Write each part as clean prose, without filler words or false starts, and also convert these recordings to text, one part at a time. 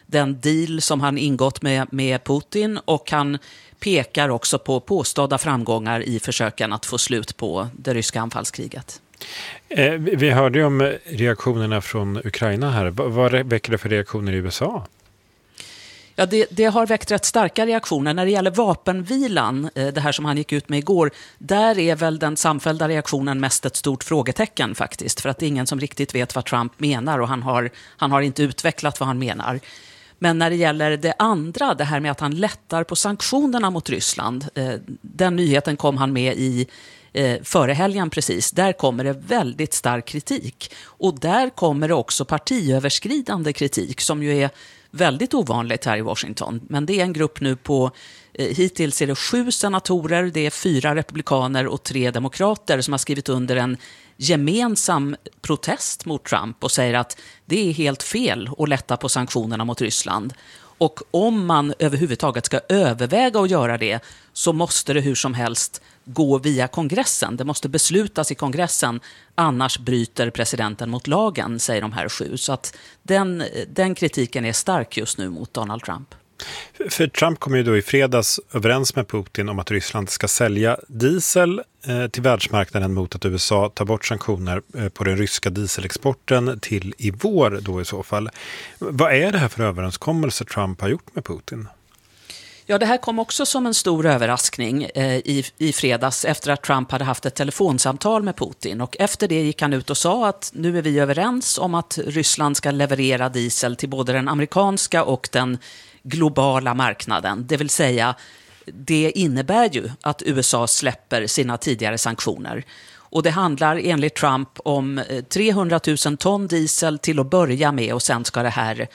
den deal som han ingått med Putin, och han pekar också på påstådda framgångar i försöken att få slut på det ryska anfallskriget. Vi hörde ju om reaktionerna från Ukraina här. Vad väcker det för reaktioner i USA? Ja, det har väckt rätt starka reaktioner. När det gäller vapenvilan, det här som han gick ut med igår, där är väl den samfällda reaktionen mest ett stort frågetecken faktiskt. För att det är ingen som riktigt vet vad Trump menar, och han har inte utvecklat vad han menar. Men när det gäller det andra, det här med att han lättar på sanktionerna mot Ryssland, den nyheten kom han med i före helgen precis. Där kommer det väldigt stark kritik. Och där kommer det också partiöverskridande kritik, som ju är väldigt ovanligt här i Washington. Men det är en grupp nu på, hittills är det 7 senatorer, det är 4 republikaner och 3 demokrater som har skrivit under en gemensam protest mot Trump och säger att det är helt fel att lätta på sanktionerna mot Ryssland. Och om man överhuvudtaget ska överväga att göra det, så måste det hur som helst gå via kongressen. Det måste beslutas i kongressen, annars bryter presidenten mot lagen, säger de här 7. Så att den kritiken är stark just nu mot Donald Trump. För Trump kom ju då i fredags överens med Putin om att Ryssland ska sälja diesel till världsmarknaden mot att USA tar bort sanktioner på den ryska dieselexporten till i vår då i så fall. Vad är det här för överenskommelse Trump har gjort med Putin? Ja, det här kom också som en stor överraskning i fredags efter att Trump hade haft ett telefonsamtal med Putin. Och efter det gick han ut och sa att nu är vi överens om att Ryssland ska leverera diesel till både den amerikanska och den globala marknaden. Det vill säga, det innebär ju att USA släpper sina tidigare sanktioner. Och det handlar enligt Trump om 300 000 ton diesel till att börja med, och sen ska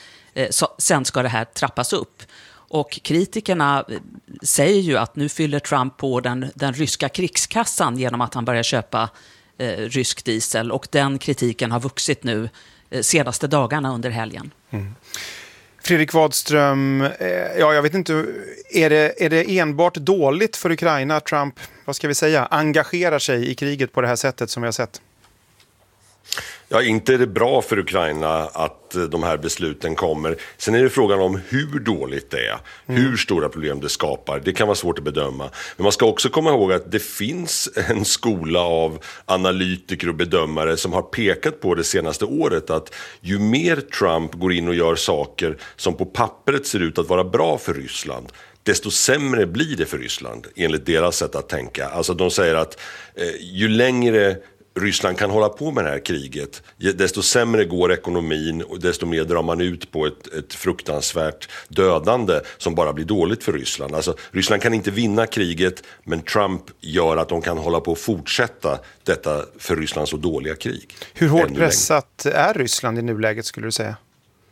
det här trappas upp. Och kritikerna säger ju att nu fyller Trump på den ryska krigskassan genom att han börjar köpa rysk diesel. Och den kritiken har vuxit nu senaste dagarna under helgen. Mm. Fredrik Wadström, jag vet inte, är det enbart dåligt för Ukraina att Trump, vad ska vi säga, engagerar sig i kriget på det här sättet som vi har sett? Ja, inte är det bra för Ukraina att de här besluten kommer. Sen är det frågan om hur dåligt det är, hur stora problem det skapar. Det kan vara svårt att bedöma. Men man ska också komma ihåg att det finns en skola av analytiker och bedömare som har pekat på det senaste året att ju mer Trump går in och gör saker som på pappret ser ut att vara bra för Ryssland, desto sämre blir det för Ryssland enligt deras sätt att tänka. Alltså de säger att ju längre Ryssland kan hålla på med det här kriget, desto sämre går ekonomin och desto mer drar man ut på ett fruktansvärt dödande som bara blir dåligt för Ryssland. Alltså, Ryssland kan inte vinna kriget, men Trump gör att de kan hålla på och fortsätta detta för Ryssland så dåliga krig. Hur hårt pressat är Ryssland i nuläget, skulle du säga?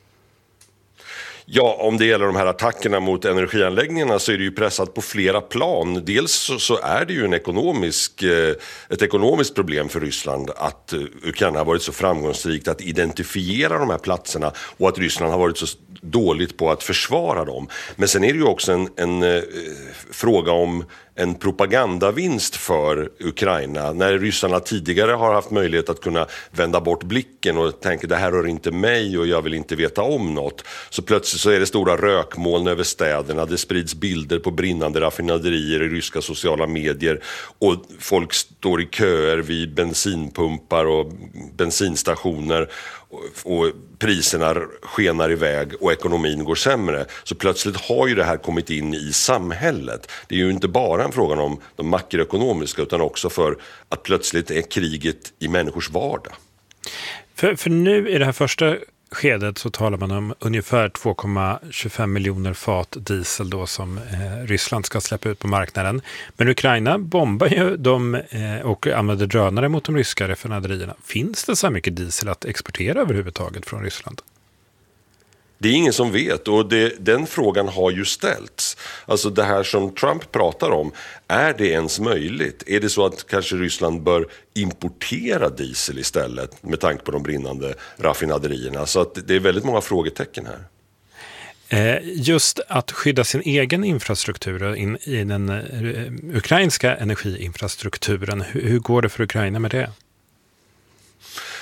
Ja, om det gäller de här attackerna mot energianläggningarna så är det ju pressat på flera plan. Dels så är det ju ett ekonomiskt problem för Ryssland att Ukraina har varit så framgångsrikt att identifiera de här platserna och att Ryssland har varit så dåligt på att försvara dem. Men sen är det ju också en fråga om en propagandavinst för Ukraina. När ryssarna tidigare har haft möjlighet att kunna vända bort blicken och tänka det här rör inte mig och jag vill inte veta om något. Så plötsligt så är det stora rökmoln över städerna. Det sprids bilder på brinnande raffinaderier i ryska sociala medier. Och folk står i köer vid bensinpumpar och bensinstationer. Och priserna skenar iväg och ekonomin går sämre. Så plötsligt har ju det här kommit in i samhället. Det är ju inte bara en fråga om de makroekonomiska utan också för att plötsligt är kriget i människors vardag. För nu i det här första skedet så talar man om ungefär 2,25 miljoner fat diesel då som Ryssland ska släppa ut på marknaden. Men Ukraina bombar ju dem och använder drönare mot de ryska raffinaderierna. Finns det så här mycket diesel att exportera överhuvudtaget från Ryssland? Det är ingen som vet och den frågan har ju ställts. Alltså det här som Trump pratar om, är det ens möjligt? Är det så att kanske Ryssland bör importera diesel istället med tanke på de brinnande raffinaderierna? Så att det är väldigt många frågetecken här. Just att skydda sin egen infrastruktur i den ukrainska energiinfrastrukturen, hur går det för Ukraina med det?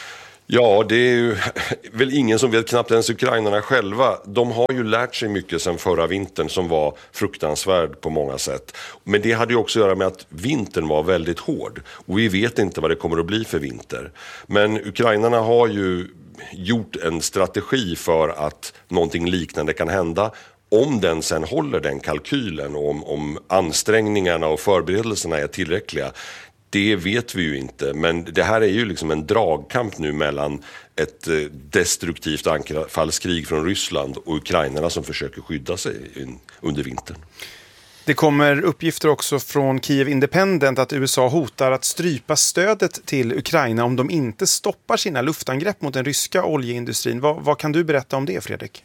Ja, det är ju väl ingen som vet, knappt ens ukrainarna själva. De har ju lärt sig mycket sedan förra vintern som var fruktansvärd på många sätt. Men det hade ju också att göra med att vintern var väldigt hård. Och vi vet inte vad det kommer att bli för vinter. Men ukrainarna har ju gjort en strategi för att någonting liknande kan hända. Om den sen håller den kalkylen och om ansträngningarna och förberedelserna är tillräckliga, det vet vi ju inte. Men det här är ju liksom en dragkamp nu mellan ett destruktivt anfallskrig från Ryssland och ukrainarna som försöker skydda sig under vintern. Det kommer uppgifter också från Kiev Independent att USA hotar att strypa stödet till Ukraina om de inte stoppar sina luftangrepp mot den ryska oljeindustrin. Vad kan du berätta om det, Fredrik?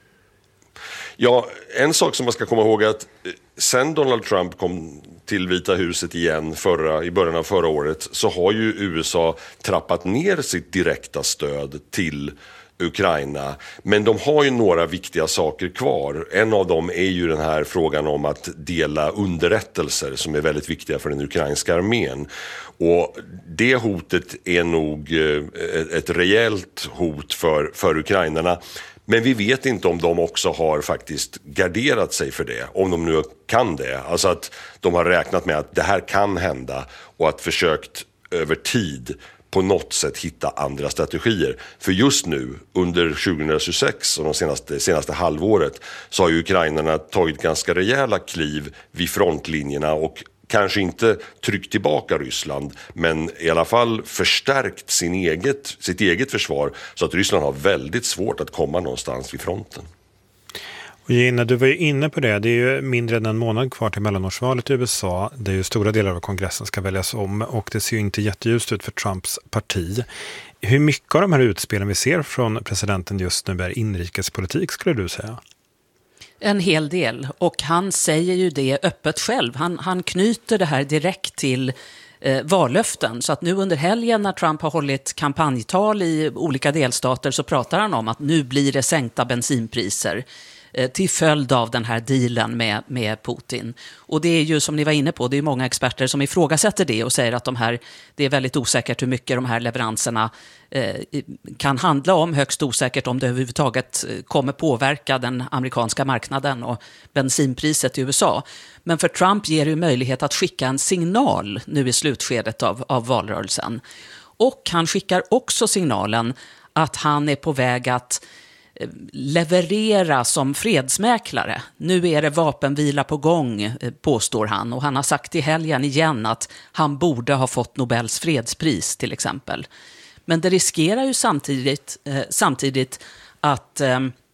Ja, en sak som man ska komma ihåg är att sen Donald Trump kom till Vita huset igen i början av förra året så har ju USA trappat ner sitt direkta stöd till Ukraina. Men de har ju några viktiga saker kvar. En av dem är ju den här frågan om att dela underrättelser som är väldigt viktiga för den ukrainska armén. Och det hotet är nog ett rejält hot för ukrainarna. Men vi vet inte om de också har faktiskt garderat sig för det, om de nu kan det. Alltså att de har räknat med att det här kan hända och att försökt över tid på något sätt hitta andra strategier. För just nu, under 2026 och senaste halvåret, så har ju ukrainarna tagit ganska rejäla kliv vid frontlinjerna och kanske inte tryckt tillbaka Ryssland, men i alla fall förstärkt sitt eget försvar så att Ryssland har väldigt svårt att komma någonstans vid fronten. Och Gina, du var ju inne på det. Det är ju mindre än en månad kvar till mellanårsvalet i USA. Det är ju stora delar av kongressen ska väljas om och det ser ju inte jätteljust ut för Trumps parti. Hur mycket av de här utspelen vi ser från presidenten just nu är inrikespolitik, skulle du säga? En hel del, och han säger ju det öppet själv. Han knyter det här direkt till vallöften. Så att nu under helgen när Trump har hållit kampanjtal i olika delstater så pratar han om att nu blir det sänkta bensinpriser till följd av den här dealen med Putin. Och det är ju som ni var inne på, det är många experter som ifrågasätter det och säger att det är väldigt osäkert hur mycket de här leveranserna kan handla om, högst osäkert om det överhuvudtaget kommer påverka den amerikanska marknaden och bensinpriset i USA. Men för Trump ger det ju möjlighet att skicka en signal nu i slutskedet av valrörelsen. Och han skickar också signalen att han är på väg att leverera som fredsmäklare. Nu är det vapenvila på gång, påstår han. Och han har sagt i helgen igen att han borde ha fått Nobels fredspris till exempel. Men det riskerar ju samtidigt att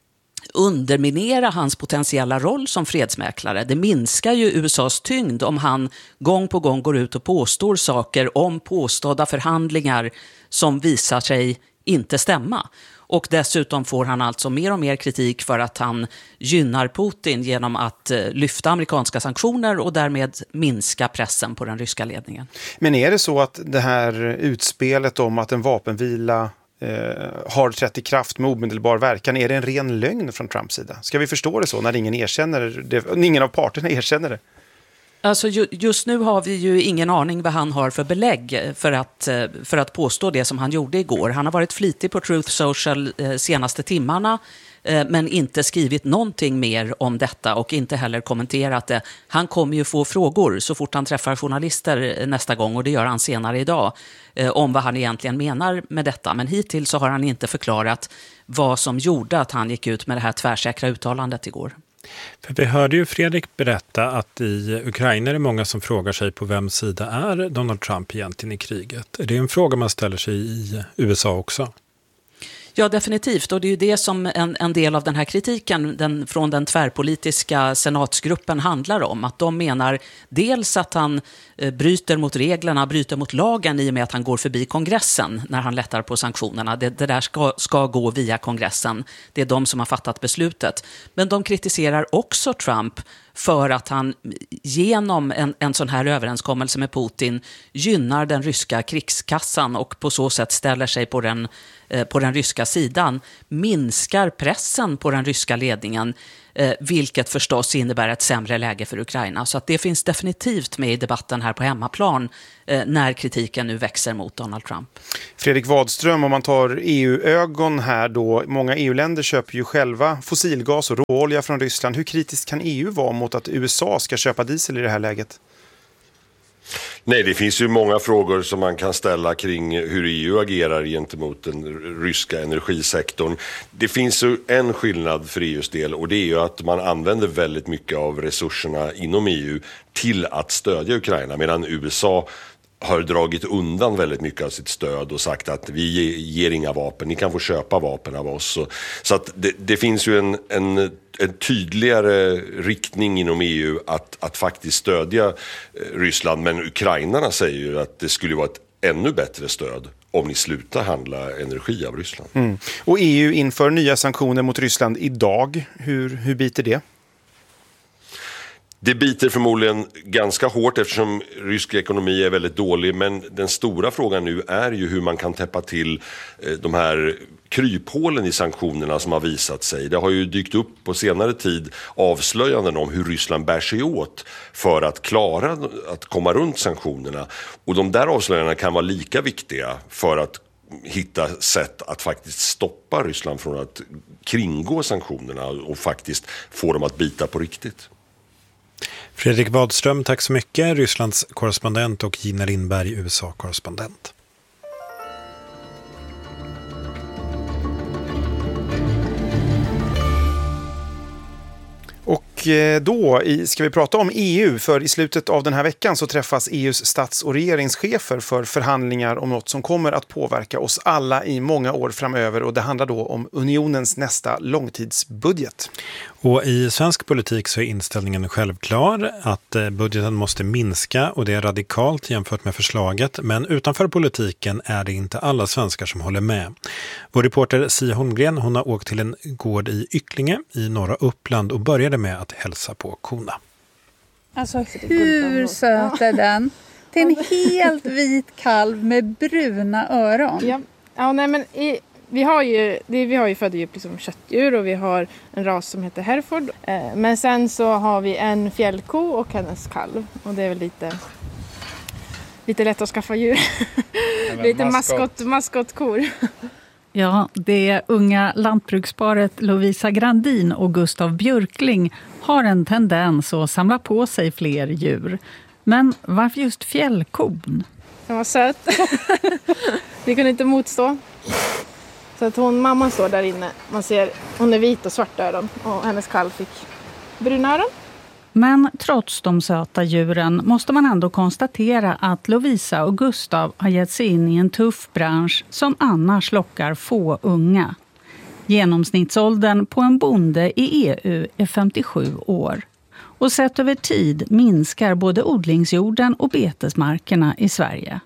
underminera hans potentiella roll som fredsmäklare. Det minskar ju USAs tyngd om han gång på gång går ut och påstår saker om påstådda förhandlingar som visar sig inte stämma. Och dessutom får han alltså mer och mer kritik för att han gynnar Putin genom att lyfta amerikanska sanktioner och därmed minska pressen på den ryska ledningen. Men är det så att det här utspelet om att en vapenvila har trätt i kraft med omedelbar verkan, är det en ren lögn från Trumps sida? Ska vi förstå det så när ingen av parterna erkänner det? Alltså just nu har vi ju ingen aning vad han har för belägg för att påstå det som han gjorde igår. Han har varit flitig på Truth Social senaste timmarna men inte skrivit någonting mer om detta och inte heller kommenterat det. Han kommer ju få frågor så fort han träffar journalister nästa gång, och det gör han senare idag, om vad han egentligen menar med detta. Men hittills så har han inte förklarat vad som gjorde att han gick ut med det här tvärsäkra uttalandet igår. För vi hörde ju Fredrik berätta att i Ukraina är det många som frågar sig på vems sida är Donald Trump egentligen i kriget. Är det en fråga man ställer sig i USA också? Ja, definitivt. Och det är ju det som en del av den här kritiken från den tvärpolitiska senatsgruppen handlar om. Att de menar dels att han bryter mot reglerna, bryter mot lagen i och med att han går förbi kongressen när han lättar på sanktionerna. Det där ska gå via kongressen. Det är de som har fattat beslutet. Men de kritiserar också Trump för att han genom en sån här överenskommelse med Putin gynnar den ryska krigskassan och på så sätt ställer sig på den ryska sidan, minskar pressen på den ryska ledningen vilket förstås innebär ett sämre läge för Ukraina. Så att det finns definitivt med i debatten här på hemmaplan när kritiken nu växer mot Donald Trump. Fredrik Wadström, om man tar EU-ögon här då, många EU-länder köper ju själva fossilgas och råolja från Ryssland. Hur kritiskt kan EU vara mot att USA ska köpa diesel i det här läget? Nej, det finns ju många frågor som man kan ställa kring hur EU agerar gentemot den ryska energisektorn. Det finns ju en skillnad för EUs del, och det är ju att man använder väldigt mycket av resurserna inom EU till att stödja Ukraina, medan USA har dragit undan väldigt mycket av sitt stöd och sagt att vi ger inga vapen, ni kan få köpa vapen av oss. Så att det finns ju en tydligare riktning inom EU att faktiskt stödja Ryssland, men ukrainarna säger ju att det skulle vara ett ännu bättre stöd om ni slutar handla energi av Ryssland. Mm. Och EU inför nya sanktioner mot Ryssland idag. Hur biter det? Det biter förmodligen ganska hårt eftersom rysk ekonomi är väldigt dålig, men den stora frågan nu är ju hur man kan täppa till de här kryphålen i sanktionerna som har visat sig. Det har ju dykt upp på senare tid avslöjanden om hur Ryssland bär sig åt för att klara att komma runt sanktionerna. Och de där avslöjandena kan vara lika viktiga för att hitta sätt att faktiskt stoppa Ryssland från att kringgå sanktionerna och faktiskt få dem att bita på riktigt. Fredrik Wadström, tack så mycket. Rysslands korrespondent, och Gina Lindberg, USA-korrespondent. Och då ska vi prata om EU, för i slutet av den här veckan så träffas EUs stats- och regeringschefer för förhandlingar om något som kommer att påverka oss alla i många år framöver, och det handlar då om unionens nästa långtidsbudget. Och i svensk politik så är inställningen självklar att budgeten måste minska, och det är radikalt jämfört med förslaget, men utanför politiken är det inte alla svenskar som håller med. Vår reporter Sia Holmgren, hon har åkt till en gård i Ycklinge i norra Uppland och började med att hälsa på korna. Alltså hur söt är den? Det är en helt vit kalv med bruna öron. Ja nej, men vi har ju föddjup liksom köttdjur, och vi har en ras som heter Hereford. Men sen så har vi en fjällko och hennes kalv, och det är väl lite lätt att skaffa djur. Lite maskotkor. Ja, det unga lantbruksparet Lovisa Grandin och Gustav Björkling har en tendens att samla på sig fler djur. Men varför just fjällkon? Den var söt. Vi kunde inte motstå. Så att mamman står där inne. Man ser, hon är vit och svart öron, och hennes kalv fick bruna öron. Men trots de söta djuren måste man ändå konstatera att Lovisa och Gustav har gett sig in i en tuff bransch som annars lockar få unga. Genomsnittsåldern på en bonde i EU är 57 år. Och sett över tid minskar både odlingsjorden och betesmarkerna i Sverige.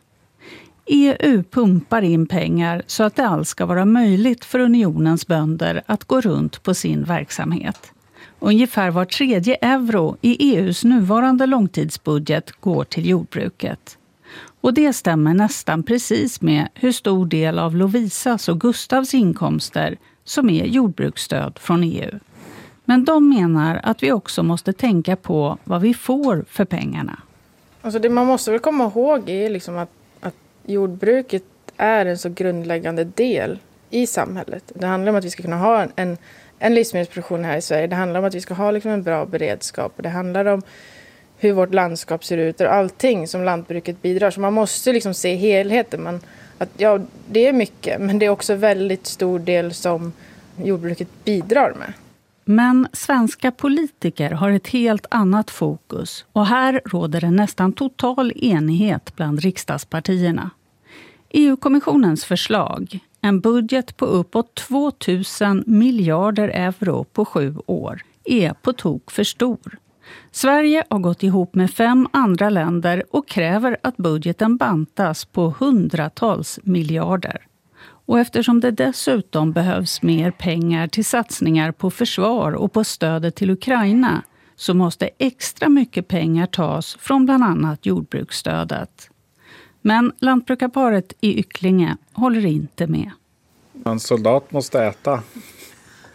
EU pumpar in pengar så att det alls ska vara möjligt för unionens bönder att gå runt på sin verksamhet. Ungefär var 3:e euro i EUs nuvarande långtidsbudget går till jordbruket. Och det stämmer nästan precis med hur stor del av Lovisas och Gustavs inkomster som är jordbruksstöd från EU. Men de menar att vi också måste tänka på vad vi får för pengarna. Alltså det man måste väl komma ihåg är liksom att jordbruket är en så grundläggande del i samhället. Det handlar om att vi ska kunna ha en livsmedelsproduktion här i Sverige. Det handlar om att vi ska ha liksom en bra beredskap. Det handlar om hur vårt landskap ser ut och allting som lantbruket bidrar. Så man måste liksom se helheten. Det är mycket, men det är också väldigt stor del som jordbruket bidrar med. Men svenska politiker har ett helt annat fokus, och här råder det nästan total enighet bland riksdagspartierna. EU-kommissionens förslag, en budget på uppåt 2000 miljarder euro på 7 år, är på tok för stor. Sverige har gått ihop med 5 andra länder och kräver att budgeten bantas på hundratals miljarder. Och eftersom det dessutom behövs mer pengar till satsningar på försvar och på stödet till Ukraina, så måste extra mycket pengar tas från bland annat jordbruksstödet. Men lantbrukarparet i Ycklinge håller inte med. En soldat måste äta.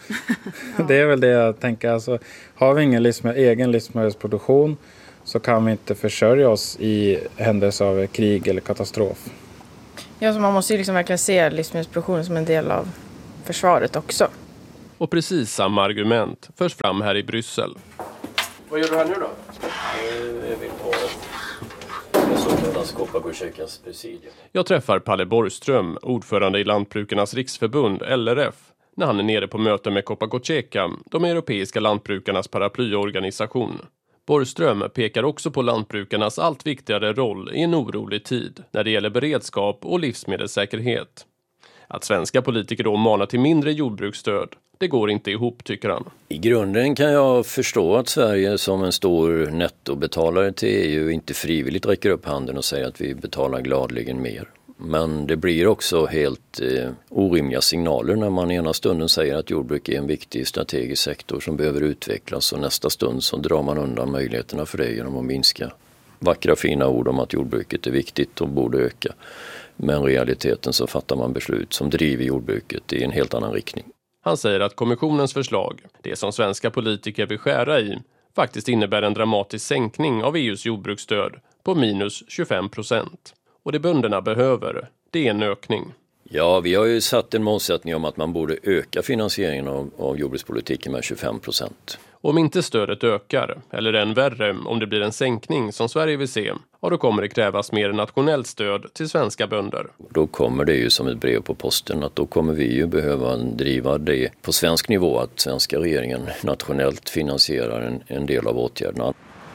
Det är väl det jag tänker. Alltså, har vi ingen egen livsmedelsproduktion så kan vi inte försörja oss i händelse av krig eller katastrof. Ja, så man måste ju liksom verkligen se livsmedelsproduktionen som en del av försvaret också. Och precis samma argument förs fram här i Bryssel. Vad gör du här nu då? Nu är vi på Koppargårdskyrkans presidium. Jag träffar Palle Borgström, ordförande i Lantbrukarnas riksförbund, LRF, när han är nere på möte med Koppargårdskyrka, de europeiska lantbrukarnas paraplyorganisation. Borgström pekar också på lantbrukarnas allt viktigare roll i en orolig tid när det gäller beredskap och livsmedelssäkerhet. Att svenska politiker då manar till mindre jordbruksstöd, det går inte ihop, tycker han. I grunden kan jag förstå att Sverige som en stor nettobetalare till EU inte frivilligt räcker upp handen och säger att vi betalar gladligen mer. Men det blir också helt orimliga signaler när man ena stunden säger att jordbruk är en viktig strategisk sektor som behöver utvecklas och nästa stund så drar man undan möjligheterna för det genom att minska vackra fina ord om att jordbruket är viktigt och borde öka. Men i realiteten så fattar man beslut som driver jordbruket i en helt annan riktning. Han säger att kommissionens förslag, det som svenska politiker vill skära i, faktiskt innebär en dramatisk sänkning av EUs jordbruksstöd på minus 25%. Och det bönderna behöver, det är en ökning. Ja, vi har ju satt en målsättning om att man borde öka finansieringen av jordbrukspolitiken med 25%. Om inte stödet ökar, eller än värre om det blir en sänkning som Sverige vill se, ja, då kommer det krävas mer nationellt stöd till svenska bönder. Då kommer det ju som ett brev på posten att då kommer vi ju behöva driva det på svensk nivå att svenska regeringen nationellt finansierar en del av åtgärderna.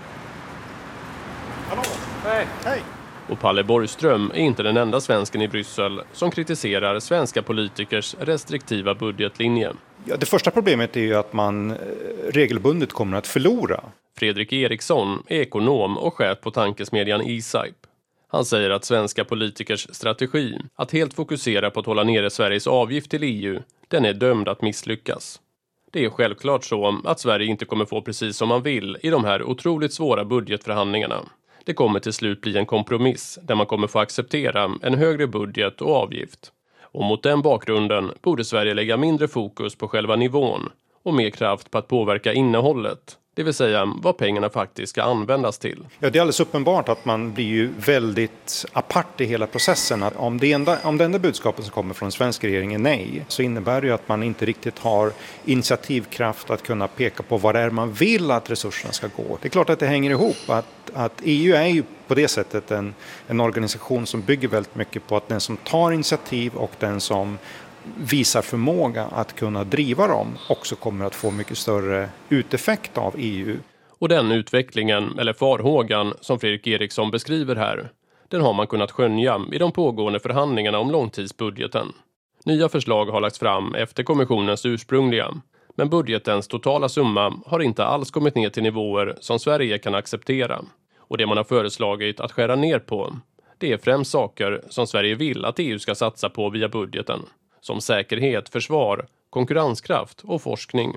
Hallå, hej! Och Palle Borgström är inte den enda svensken i Bryssel som kritiserar svenska politikers restriktiva budgetlinje. Ja, det första problemet är ju att man regelbundet kommer att förlora. Fredrik Eriksson är ekonom och chef på tankesmedjan eSipe. Han säger att svenska politikers strategi att helt fokusera på att hålla nere Sveriges avgift till EU, den är dömd att misslyckas. Det är självklart så att Sverige inte kommer få precis som man vill i de här otroligt svåra budgetförhandlingarna. Det kommer till slut bli en kompromiss där man kommer få acceptera en högre budget och avgift. Och mot den bakgrunden borde Sverige lägga mindre fokus på själva nivån och mer kraft på att påverka innehållet, det vill säga vad pengarna faktiskt ska användas till. Ja, det är alldeles uppenbart att man blir ju väldigt apart i hela processen. Att om det enda budskapet som kommer från den svenska regeringen är nej, så innebär det ju att man inte riktigt har initiativkraft att kunna peka på vad det är man vill att resurserna ska gå. Det är klart att det hänger ihop. Att EU är ju på det sättet en organisation som bygger väldigt mycket på att den som tar initiativ och den som visar förmåga att kunna driva dem också kommer att få mycket större uteffekt av EU. Och den utvecklingen, eller farhågan, som Fredrik Eriksson beskriver här, den har man kunnat skönja i de pågående förhandlingarna om långtidsbudgeten. Nya förslag har lagts fram efter kommissionens ursprungliga, men budgetens totala summa har inte alls kommit ner till nivåer som Sverige kan acceptera. Och det man har föreslagit att skära ner på, det är främst saker som Sverige vill att EU ska satsa på via budgeten. Som säkerhet, försvar, konkurrenskraft och forskning.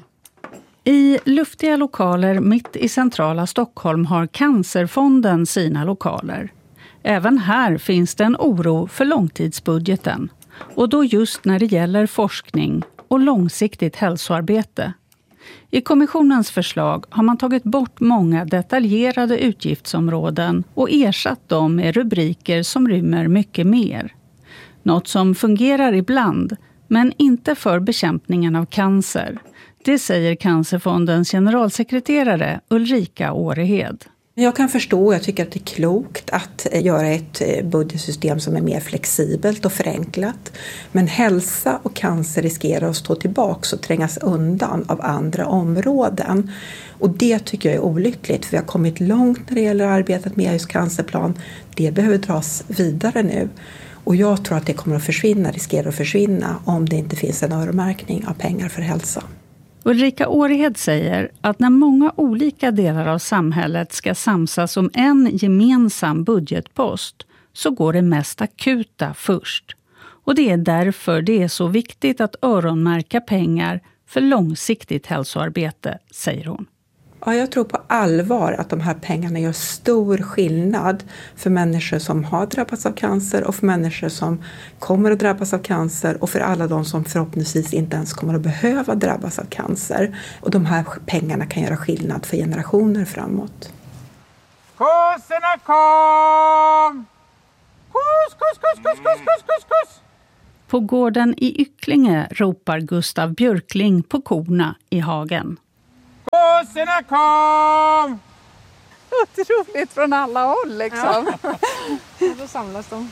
I luftiga lokaler mitt i centrala Stockholm har Cancerfonden sina lokaler. Även här finns det en oro för långtidsbudgeten. Och då just när det gäller forskning och långsiktigt hälsoarbete. I kommissionens förslag har man tagit bort många detaljerade utgiftsområden och ersatt dem med rubriker som rymmer mycket mer. Något som fungerar ibland, men inte för bekämpningen av cancer. Det säger Cancerfondens generalsekreterare Ulrika Årehed. Jag kan förstå och jag tycker att det är klokt att göra ett budgetsystem som är mer flexibelt och förenklat. Men hälsa och cancer riskerar att stå tillbaka och trängas undan av andra områden. Och det tycker jag är olyckligt, för vi har kommit långt när det gäller arbetet med EUs cancerplan. Det behöver dras vidare nu. Och jag tror att det kommer att försvinna, riskerar att försvinna, om det inte finns en öronmärkning av pengar för hälsa. Ulrika Årehed säger att när många olika delar av samhället ska samsas om en gemensam budgetpost så går det mest akuta först. Och det är därför det är så viktigt att öronmärka pengar för långsiktigt hälsoarbete, säger hon. Ja, jag tror på allvar att de här pengarna gör stor skillnad för människor som har drabbats av cancer och för människor som kommer att drabbas av cancer och för alla de som förhoppningsvis inte ens kommer att behöva drabbas av cancer. Och de här pengarna kan göra skillnad för generationer framåt. Kossorna kom! Kos, kos, kos, kos, kos, kos, kos, kos! På gården i Ycklinge ropar Gustav Björkling på korna i hagen. Kossorna kom! Otroligt från alla håll liksom. Ja. Då samlas de.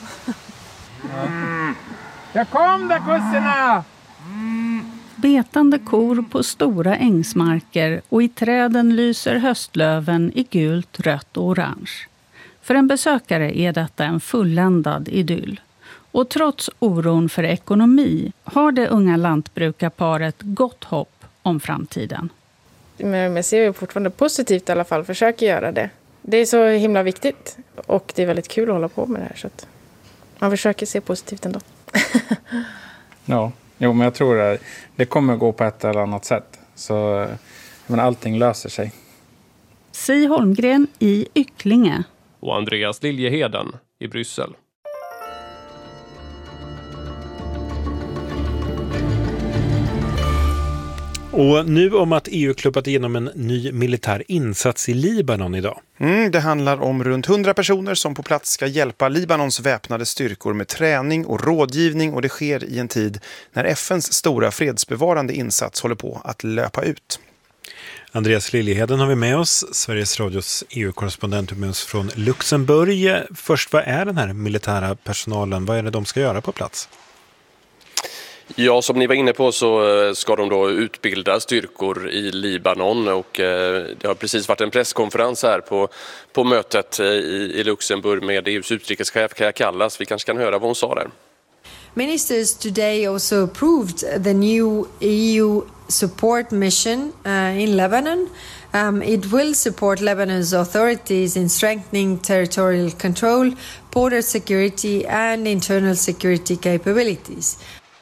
Jag kom där kossorna! Betande kor på stora ängsmarker och i träden lyser höstlöven i gult, rött och orange. För en besökare är detta en fulländad idyll. Och trots oron för ekonomi har det unga lantbrukarparet gott hopp om framtiden. Men jag ser ju fortfarande positivt i alla fall, försöker göra det. Det är så himla viktigt och det är väldigt kul att hålla på med det här. Så att man försöker se positivt ändå. Ja, men jag tror att det kommer gå på ett eller annat sätt. Så men allting löser sig. Si Holmgren i Ycklinge. Och Andreas Liljeheden i Bryssel. Och nu om att EU klubbat igenom en ny militär insats i Libanon idag. Det handlar om runt 100 personer som på plats ska hjälpa Libanons väpnade styrkor med träning och rådgivning, och det sker i en tid när FNs stora fredsbevarande insats håller på att löpa ut. Andreas Liljeheden har vi med oss, Sveriges Radios EU-korrespondent med oss från Luxemburg. Först, vad är den här militära personalen? Vad är det de ska göra på plats? Ja, som ni var inne på så ska de då utbilda styrkor i Libanon, och det har precis varit en presskonferens här på mötet i Luxemburg med EUs utrikeschef Kaja Kallas. Vi kanske kan höra vad hon sa där. Ministers today also approved the new EU support mission in Lebanon. It will support Lebanon's authorities in strengthening territorial control, border security and internal security capabilities.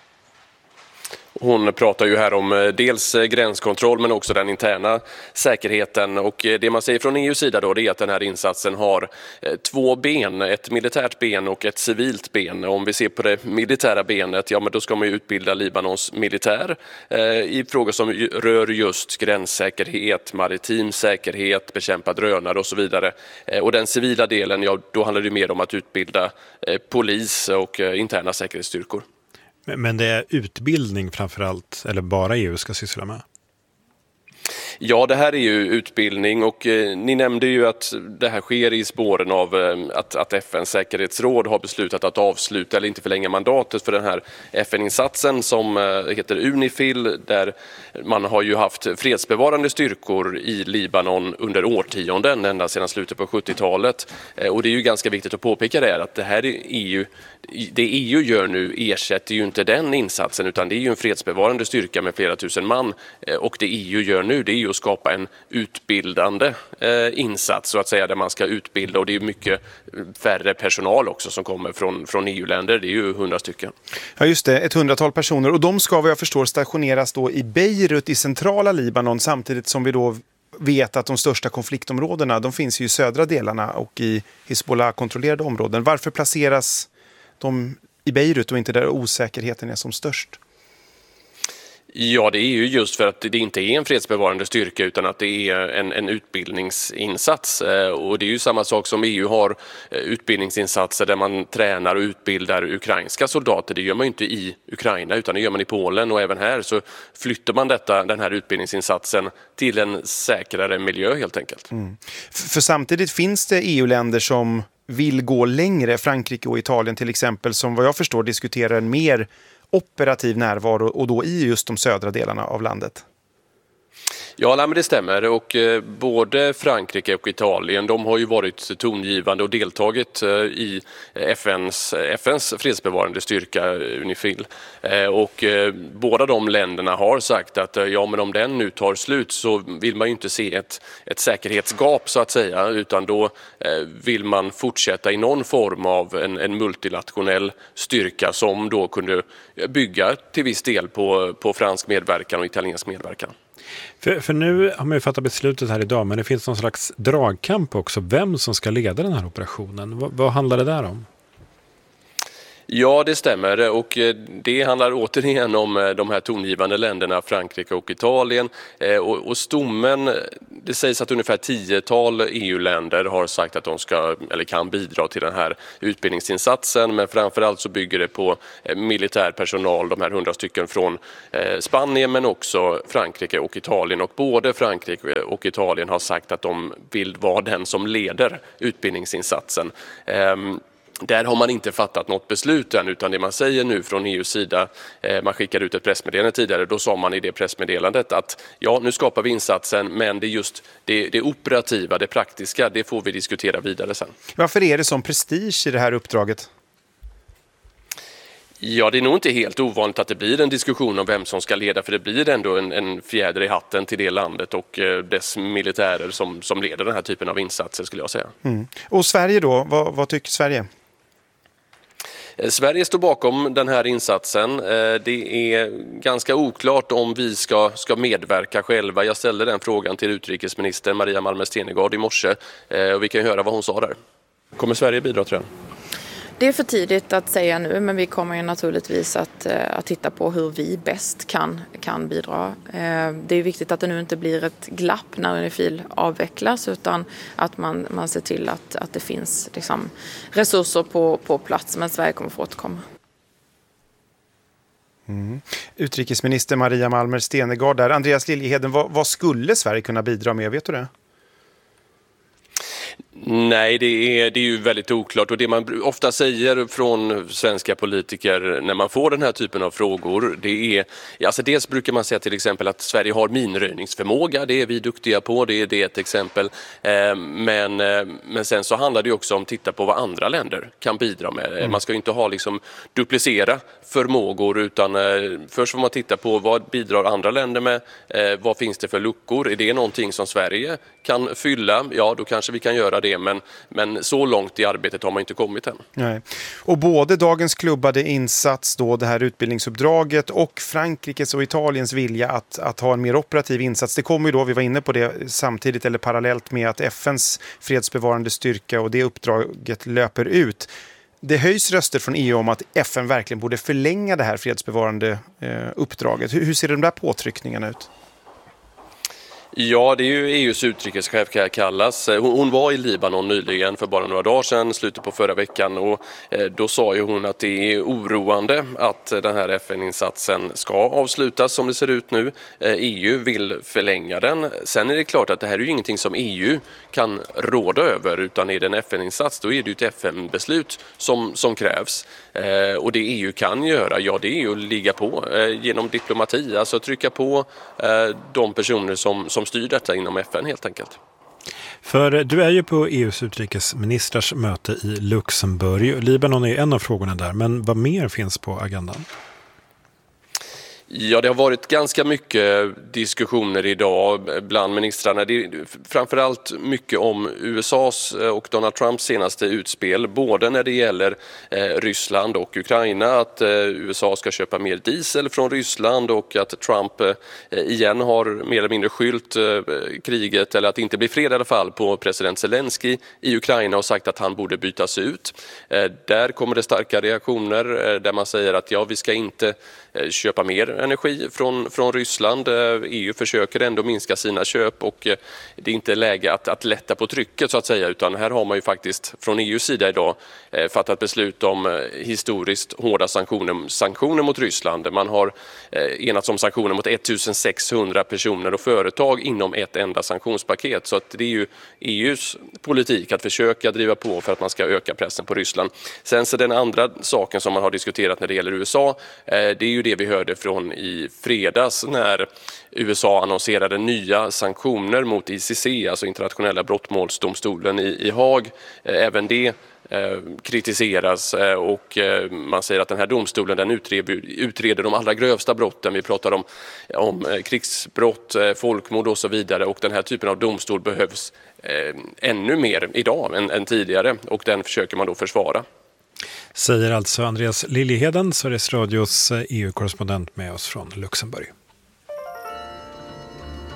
Hon pratar ju här om dels gränskontroll men också den interna säkerheten, och det man säger från EUs sida då, det är att den här insatsen har två ben, ett militärt ben och ett civilt ben. Om vi ser på det militära benet, ja men då ska man ju utbilda Libanons militär i frågor som rör just gränssäkerhet, maritim säkerhet, bekämpa drönare och så vidare. Och den civila delen, ja då handlar det mer om att utbilda polis och interna säkerhetsstyrkor. Men det är utbildning framförallt, eller bara EU ska syssla med? Ja, det här är ju utbildning, och ni nämnde ju att det här sker i spåren av att FNs säkerhetsråd har beslutat att avsluta eller inte förlänga mandatet för den här FN-insatsen som heter UNIFIL, där man har ju haft fredsbevarande styrkor i Libanon under årtionden, ända sedan slutet på 70-talet. Och det är ju ganska viktigt att påpeka det, att det här är EU, det EU gör nu ersätter ju inte den insatsen, utan det är ju en fredsbevarande styrka med flera tusen man, och det EU gör nu, det är ju att skapa en utbildande insats så att säga, där man ska utbilda, och det är mycket färre personal också som kommer från EU-länder, det är ju 100 stycken. Ja just det, 100-tal personer, och de ska vad jag förstår stationeras då i Beirut i centrala Libanon, samtidigt som vi då vet att de största konfliktområdena, de finns ju i södra delarna och i Hezbollah-kontrollerade områden. Varför placeras de i Beirut och inte där osäkerheten är som störst? Ja, det är ju just för att det inte är en fredsbevarande styrka, utan att det är en utbildningsinsats. Och det är ju samma sak som EU har utbildningsinsatser där man tränar och utbildar ukrainska soldater. Det gör man ju inte i Ukraina, utan det gör man i Polen, och även här så flyttar man den här utbildningsinsatsen till en säkrare miljö helt enkelt. För samtidigt finns det EU-länder som vill gå längre, Frankrike och Italien till exempel, som vad jag förstår diskuterar en mer operativ närvaro, och då i just de södra delarna av landet. Ja, men det stämmer, och både Frankrike och Italien, de har ju varit tongivande och deltagit i FNs fredsbevarande styrka UNIFIL, och båda de länderna har sagt att ja, men om den nu tar slut så vill man ju inte se ett säkerhetsgap så att säga, utan då vill man fortsätta i någon form av en multinationell styrka som då kunde bygga till viss del på fransk medverkan och italiensk medverkan. För nu har man ju fattat beslutet här idag, men det finns någon slags dragkamp också. Vem som ska leda den här operationen? Vad handlar det där om? Ja, det stämmer, och det handlar återigen om de här tongivande länderna Frankrike och Italien. Och stommen, det sägs att ungefär 10-tal EU-länder har sagt att de ska eller kan bidra till den här utbildningsinsatsen, men framförallt så bygger det på militär personal, de här 100 stycken från Spanien men också Frankrike och Italien, och både Frankrike och Italien har sagt att de vill vara den som leder utbildningsinsatsen. Där har man inte fattat något beslut än, utan det man säger nu från EU:s sida, man skickade ut ett pressmeddelande tidigare, då sa man i det pressmeddelandet att ja, nu skapar vi insatsen, men det är just det operativa, det praktiska, det får vi diskutera vidare sen. Varför är det som prestige i det här uppdraget? Ja, det är nog inte helt ovanligt att det blir en diskussion om vem som ska leda, för det blir ändå en fjäder i hatten till det landet och dess militärer som leder den här typen av insatser, skulle jag säga. Mm. Och Sverige då? Vad tycker Sverige? Sverige står bakom den här insatsen. Det är ganska oklart om vi ska medverka själva. Jag ställde den frågan till utrikesminister Maria Malmer Stenergard i morse, och vi kan höra vad hon sa där. Kommer Sverige bidra, tror jag? Det är för tidigt att säga nu, men vi kommer ju naturligtvis att titta på hur vi bäst kan bidra. Det är viktigt att det nu inte blir ett glapp när Unifil avvecklas, utan att man ser till att det finns liksom resurser på plats, men Sverige kommer få återkomma. Mm. Utrikesminister Maria Malmer Stenergard där. Andreas Liljeheden, vad skulle Sverige kunna bidra med, vet du det? Nej, det är ju väldigt oklart, och det man ofta säger från svenska politiker när man får den här typen av frågor, det är, alltså dels brukar man säga till exempel att Sverige har minröjningsförmåga, det är vi duktiga på, det är ett exempel, men sen så handlar det också om att titta på vad andra länder kan bidra med. Man ska ju inte ha liksom duplicera förmågor, utan först får man titta på vad bidrar andra länder med, vad finns det för luckor, är det någonting som Sverige kan fylla, ja då kanske vi kan göra det, men så långt i arbetet har man inte kommit än. Nej. Och både dagens klubbade insats då, det här utbildningsuppdraget, och Frankrikes och Italiens vilja att ha en mer operativ insats, det kommer ju då, vi var inne på det, samtidigt eller parallellt med att FNs fredsbevarande styrka och det uppdraget löper ut. Det höjs röster från EU om att FN verkligen borde förlänga det här fredsbevarande uppdraget. Hur ser de där påtryckningarna ut? Ja, det är ju EU:s utrikeschef kan jag kallas. Hon var i Libanon nyligen för bara några dagar sedan, slutet på förra veckan, och då sa ju hon att det är oroande att den här FN-insatsen ska avslutas som det ser ut nu. EU vill förlänga den. Sen är det klart att det här är ju ingenting som EU kan råda över, utan är det en FN-insats då är det ju ett FN-beslut som krävs. Och det EU kan göra, ja det är ju att ligga på genom diplomati, alltså trycka på de personer som styr detta inom FN helt enkelt. För du är ju på EU:s utrikesministrars möte i Luxemburg. Libanon är en av frågorna där, men vad mer finns på agendan? Ja, det har varit ganska mycket diskussioner idag bland ministrarna. Det är framförallt mycket om USAs och Donald Trumps senaste utspel, både när det gäller Ryssland och Ukraina, att USA ska köpa mer diesel från Ryssland, och att Trump igen har mer eller mindre skyllt kriget, eller att det inte blir fred i alla fall, på president Zelensky i Ukraina och sagt att han borde bytas ut. Där kommer det starka reaktioner där man säger att ja, vi ska inte köpa mer energi från Ryssland. EU försöker ändå minska sina köp, och det är inte läge att lätta på trycket så att säga, utan här har man ju faktiskt från EU:s sida idag fattat beslut om historiskt hårda sanktioner mot Ryssland. Man har enats om sanktioner mot 1600 personer och företag inom ett enda sanktionspaket, så att det är ju EU:s politik att försöka driva på för att man ska öka pressen på Ryssland. Sen så den andra saken som man har diskuterat när det gäller USA, det är ju det vi hörde från i fredags när USA annonserade nya sanktioner mot ICC, alltså internationella brottmålsdomstolen i Haag. Även det kritiseras, och man säger att den här domstolen den utreder de allra grövsta brotten. Vi pratar om krigsbrott, folkmord och så vidare, och den här typen av domstol behövs ännu mer idag än tidigare, och den försöker man då försvara. Säger alltså Andreas Liljeheden, Sveriges Radios EU-korrespondent med oss från Luxemburg.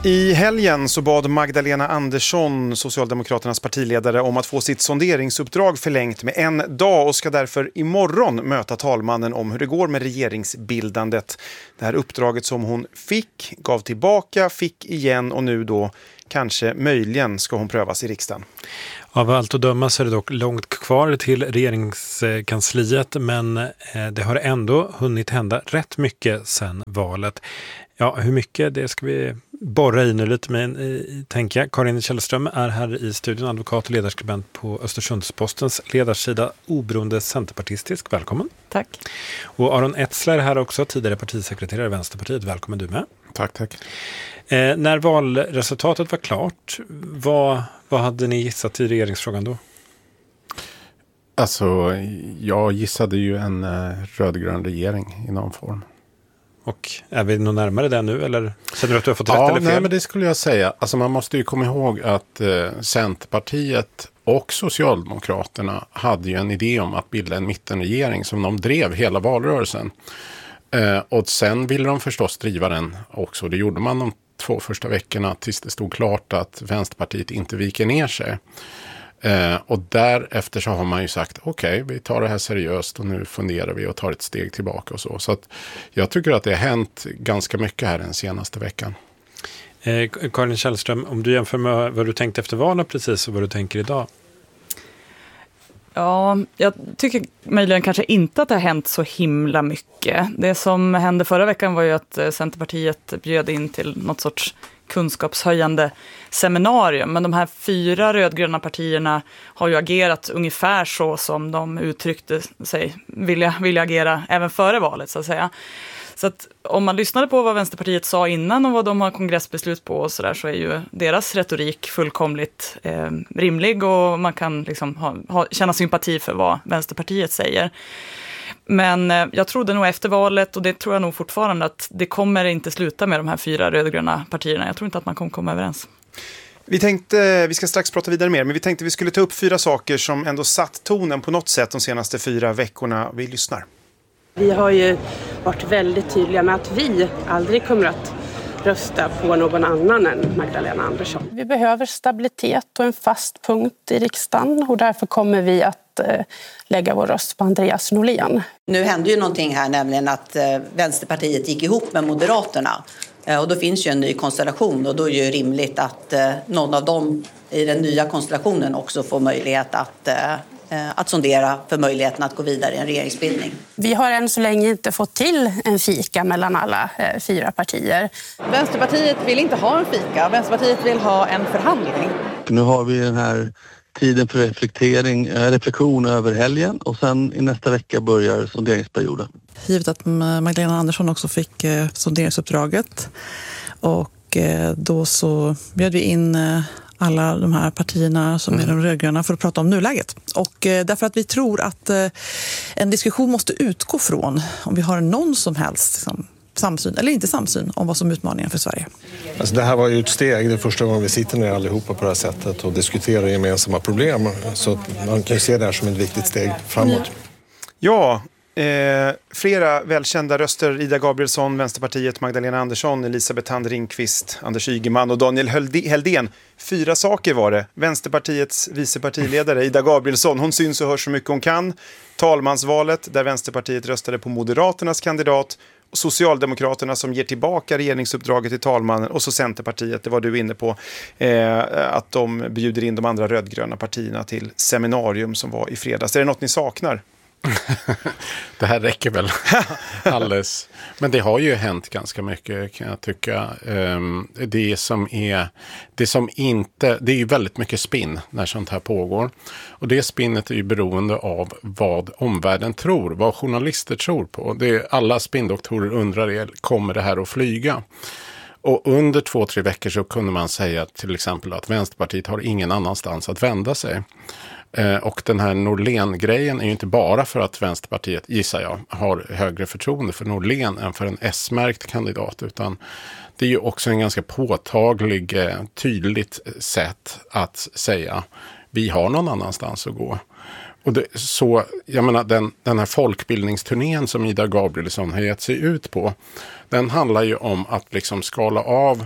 I helgen så bad Magdalena Andersson, Socialdemokraternas partiledare, om att få sitt sonderingsuppdrag förlängt med en dag och ska därför imorgon möta talmannen om hur det går med regeringsbildandet. Det här uppdraget som hon fick, gav tillbaka, fick igen och nu då kanske möjligen ska hon prövas i riksdagen. Av allt att döma så är det dock långt kvar till regeringskansliet, men det har ändå hunnit hända rätt mycket sedan valet. Ja, hur mycket, det ska vi borra i nu lite med, tänker jag. Karin Källström är här i studion, advokat och ledarskribent på Östersundspostens ledarsida, oberoende centerpartistisk. Välkommen. Tack. Och Aron Etzler här också, tidigare partisekreterare i Vänsterpartiet. Välkommen du med. Tack. När valresultatet var klart, vad hade ni gissat i regeringsfrågan då? Alltså, jag gissade ju en rödgrön regering i någon form. Och är vi nog närmare det nu, eller känner du att du har fått rätt eller fel? Nej, men det skulle jag säga. Alltså man måste ju komma ihåg att Centerpartiet och Socialdemokraterna hade ju en idé om att bilda en mittenregering som de drev hela valrörelsen. Och sen ville de förstås driva den också. Det gjorde man de 2 första veckorna tills det stod klart att Vänsterpartiet inte viker ner sig. Och därefter så har man ju sagt okej, vi tar det här seriöst och nu funderar vi och tar ett steg tillbaka och så. Så att jag tycker att det har hänt ganska mycket här den senaste veckan. Karin Källström, om du jämför med vad du tänkte efter valet precis och vad du tänker idag? Ja, jag tycker möjligen kanske inte att det har hänt så himla mycket. Det som hände förra veckan var ju att Centerpartiet bjöd in till något sorts kunskapshöjande seminarium. Men de här 4 rödgröna partierna har ju agerat ungefär så som de uttryckte sig vilja agera även före valet, så att säga. Så att om man lyssnade på vad Vänsterpartiet sa innan och vad de har kongressbeslut på och så är ju deras retorik fullkomligt rimlig och man kan liksom känna sympati för vad Vänsterpartiet säger. Men jag trodde nog efter valet, och det tror jag nog fortfarande, att det kommer inte sluta med de här 4 rödgröna partierna. Jag tror inte att man kommer komma överens. Vi ska strax prata vidare mer, men vi tänkte vi skulle ta upp 4 saker som ändå satt tonen på något sätt de senaste 4 veckorna. Vi lyssnar. Vi har ju varit väldigt tydliga med att vi aldrig kommer att rösta på någon annan än Magdalena Andersson. Vi behöver stabilitet och en fast punkt i riksdagen och därför kommer vi att lägga vår röst på Andreas Norlén. Nu hände ju någonting här, nämligen att Vänsterpartiet gick ihop med Moderaterna. Och då finns ju en ny konstellation och då är det ju rimligt att någon av dem i den nya konstellationen också får möjlighet att sondera för möjligheten att gå vidare i en regeringsbildning. Vi har än så länge inte fått till en fika mellan alla 4 partier. Vänsterpartiet vill inte ha en fika. Vänsterpartiet vill ha en förhandling. Nu har vi den här tiden för reflektion över helgen och sen i nästa vecka börjar sonderingsperioden. Givet att Magdalena Andersson också fick sonderingsuppdraget och då så bjöd vi in alla de här partierna som är de rödgröna för att prata om nuläget. Och därför att vi tror att en diskussion måste utgå från om vi har någon som helst samsyn eller inte samsyn om vad som är utmaningen för Sverige. Alltså det här var ju ett steg, det första gången vi sitter ner allihopa på det här sättet och diskuterar gemensamma problem. Så man kan ju se det här som ett viktigt steg framåt. Ja, flera välkända röster: Ida Gabrielsson, Vänsterpartiet, Magdalena Andersson, Elisabeth Hand Ringqvist, Anders Ygeman och Daniel Heldén. 4 saker var det. Vänsterpartiets vicepartiledare Ida Gabrielsson, hon syns och hörs så mycket hon kan. Talmansvalet där Vänsterpartiet röstade på Moderaternas kandidat. Socialdemokraterna som ger tillbaka regeringsuppdraget till talmannen och så Centerpartiet, det var du inne på, att de bjuder in de andra rödgröna partierna till seminarium som var i fredags. Är det något ni saknar? Det här räcker väl alldeles. Men det har ju hänt ganska mycket, kan jag tycka. Det är ju väldigt mycket spinn när sånt här pågår. Och det spinnet är ju beroende av vad omvärlden tror, vad journalister tror på. Alla spindoktorer undrar, kommer det här att flyga? Och under 2-3 veckor så kunde man säga till exempel att Vänsterpartiet har ingen annanstans att vända sig. Och den här Norlén-grejen är ju inte bara för att Vänsterpartiet, gissar jag, har högre förtroende för Norlén än för en S-märkt kandidat, utan det är ju också en ganska påtaglig, tydligt sätt att säga vi har någon annanstans att gå. Och jag menar, den här folkbildningsturnén som Ida Gabrielsson har gett sig ut på, den handlar ju om att liksom skala av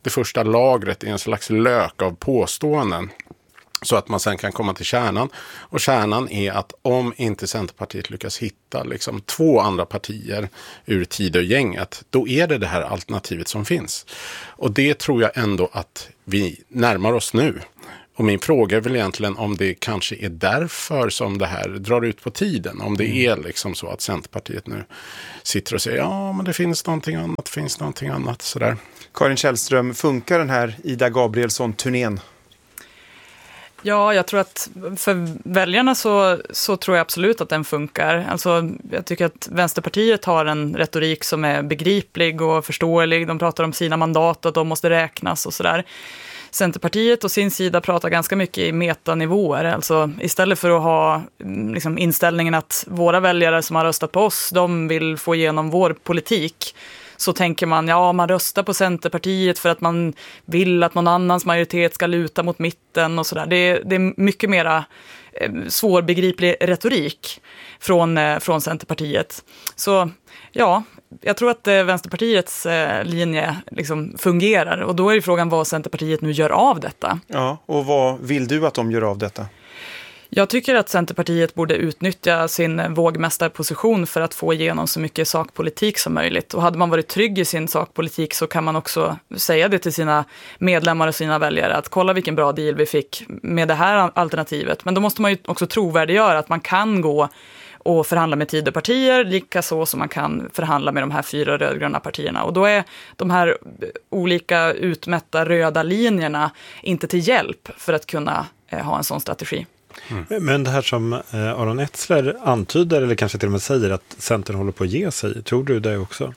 det första lagret i en slags lök av påståenden. Så att man sen kan komma till kärnan. Och kärnan är att om inte Centerpartiet lyckas hitta liksom 2 andra partier ur Tidögänget, då är det här alternativet som finns. Och det tror jag ändå att vi närmar oss nu. Och min fråga är väl egentligen om det kanske är därför som det här drar ut på tiden. Om det är liksom så att Centerpartiet nu sitter och säger ja men det finns någonting annat, sådär. Karin Källström, funkar den här Ida Gabrielsson-turnén? Ja, jag tror att för väljarna så tror jag absolut att den funkar. Alltså, jag tycker att Vänsterpartiet har en retorik som är begriplig och förståelig. De pratar om sina mandat och att de måste räknas och sådär. Centerpartiet å sin sida pratar ganska mycket i metanivåer. Alltså istället för att ha liksom, inställningen att våra väljare som har röstat på oss, de vill få igenom vår politik. Så tänker man, ja man röstar på Centerpartiet för att man vill att någon annans majoritet ska luta mot mitten och sådär. Det är mycket mera svårbegriplig retorik från Centerpartiet. Så ja, jag tror att Vänsterpartiets linje liksom fungerar och då är ju frågan vad Centerpartiet nu gör av detta. Ja, och vad vill du att de gör av detta? Jag tycker att Centerpartiet borde utnyttja sin vågmästarposition för att få igenom så mycket sakpolitik som möjligt. Och hade man varit trygg i sin sakpolitik så kan man också säga det till sina medlemmar och sina väljare att kolla vilken bra deal vi fick med det här alternativet. Men då måste man ju också trovärdiggöra att man kan gå och förhandla med Tidöpartier, likaså som man kan förhandla med de här 4 rödgröna partierna. Och då är de här olika utmätta röda linjerna inte till hjälp för att kunna ha en sån strategi. Men det här som Aron Etzler antyder eller kanske till och med säger att Centern håller på att ge sig, tror du det också?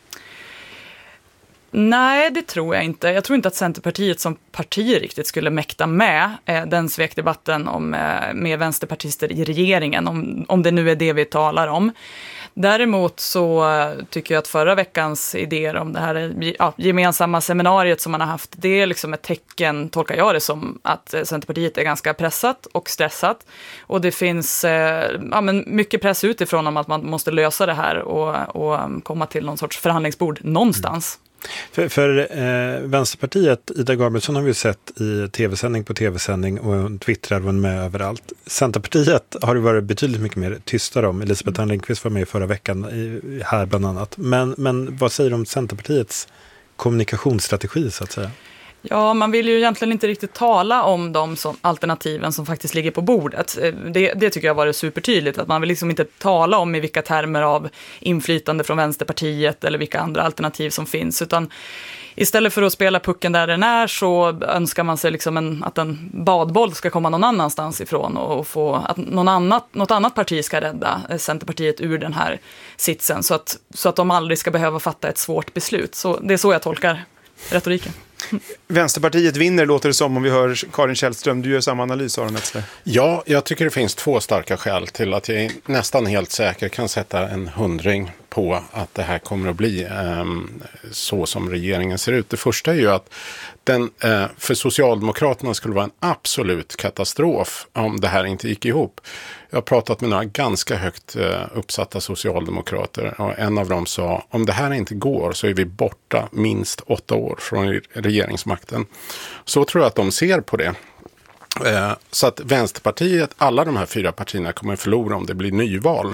Nej, det tror jag inte. Jag tror inte att Centerpartiet som parti riktigt skulle mäkta med den svekdebatten med vänsterpartister i regeringen, om det nu är det vi talar om. Däremot så tycker jag att förra veckans idéer om det här gemensamma seminariet som man har haft, det är liksom ett tecken, tolkar jag det som, att Centerpartiet är ganska pressat och stressat. Och det finns mycket press utifrån om att man måste lösa det här och komma till någon sorts förhandlingsbord någonstans. För Vänsterpartiet, Ida Gabrielsson har vi sett i tv-sändning på tv-sändning och twittrar var med överallt. Centerpartiet har det varit betydligt mycket mer tystare om. Elisabeth Thand Ringqvist var med förra veckan här bland annat. Men vad säger du om Centerpartiets kommunikationsstrategi så att säga? Ja, man vill ju egentligen inte riktigt tala om de alternativen som faktiskt ligger på bordet. Det tycker jag var supertydligt, att man vill liksom inte tala om i vilka termer av inflytande från Vänsterpartiet eller vilka andra alternativ som finns, utan istället för att spela pucken där den är så önskar man sig liksom att en badboll ska komma någon annanstans ifrån och få att något annat parti ska rädda Centerpartiet ur den här sitsen så att de aldrig ska behöva fatta ett svårt beslut. Så det är så jag tolkar retoriken. Vänsterpartiet vinner, låter det som, om vi hör Karin Källström. Du gör samma analys, Aron Etzler. Ja, jag tycker det finns 2 starka skäl till att jag nästan helt säker kan sätta en 100 på att det här kommer att bli så som regeringen ser ut. Det första är ju att den för Socialdemokraterna skulle vara en absolut katastrof om det här inte gick ihop. Jag har pratat med några ganska högt uppsatta socialdemokrater och en av dem sa om det här inte går så är vi borta minst 8 år från regeringsmakten. Så tror jag att de ser på det. Så att Vänsterpartiet, alla de här 4 partierna kommer förlora om det blir nyval.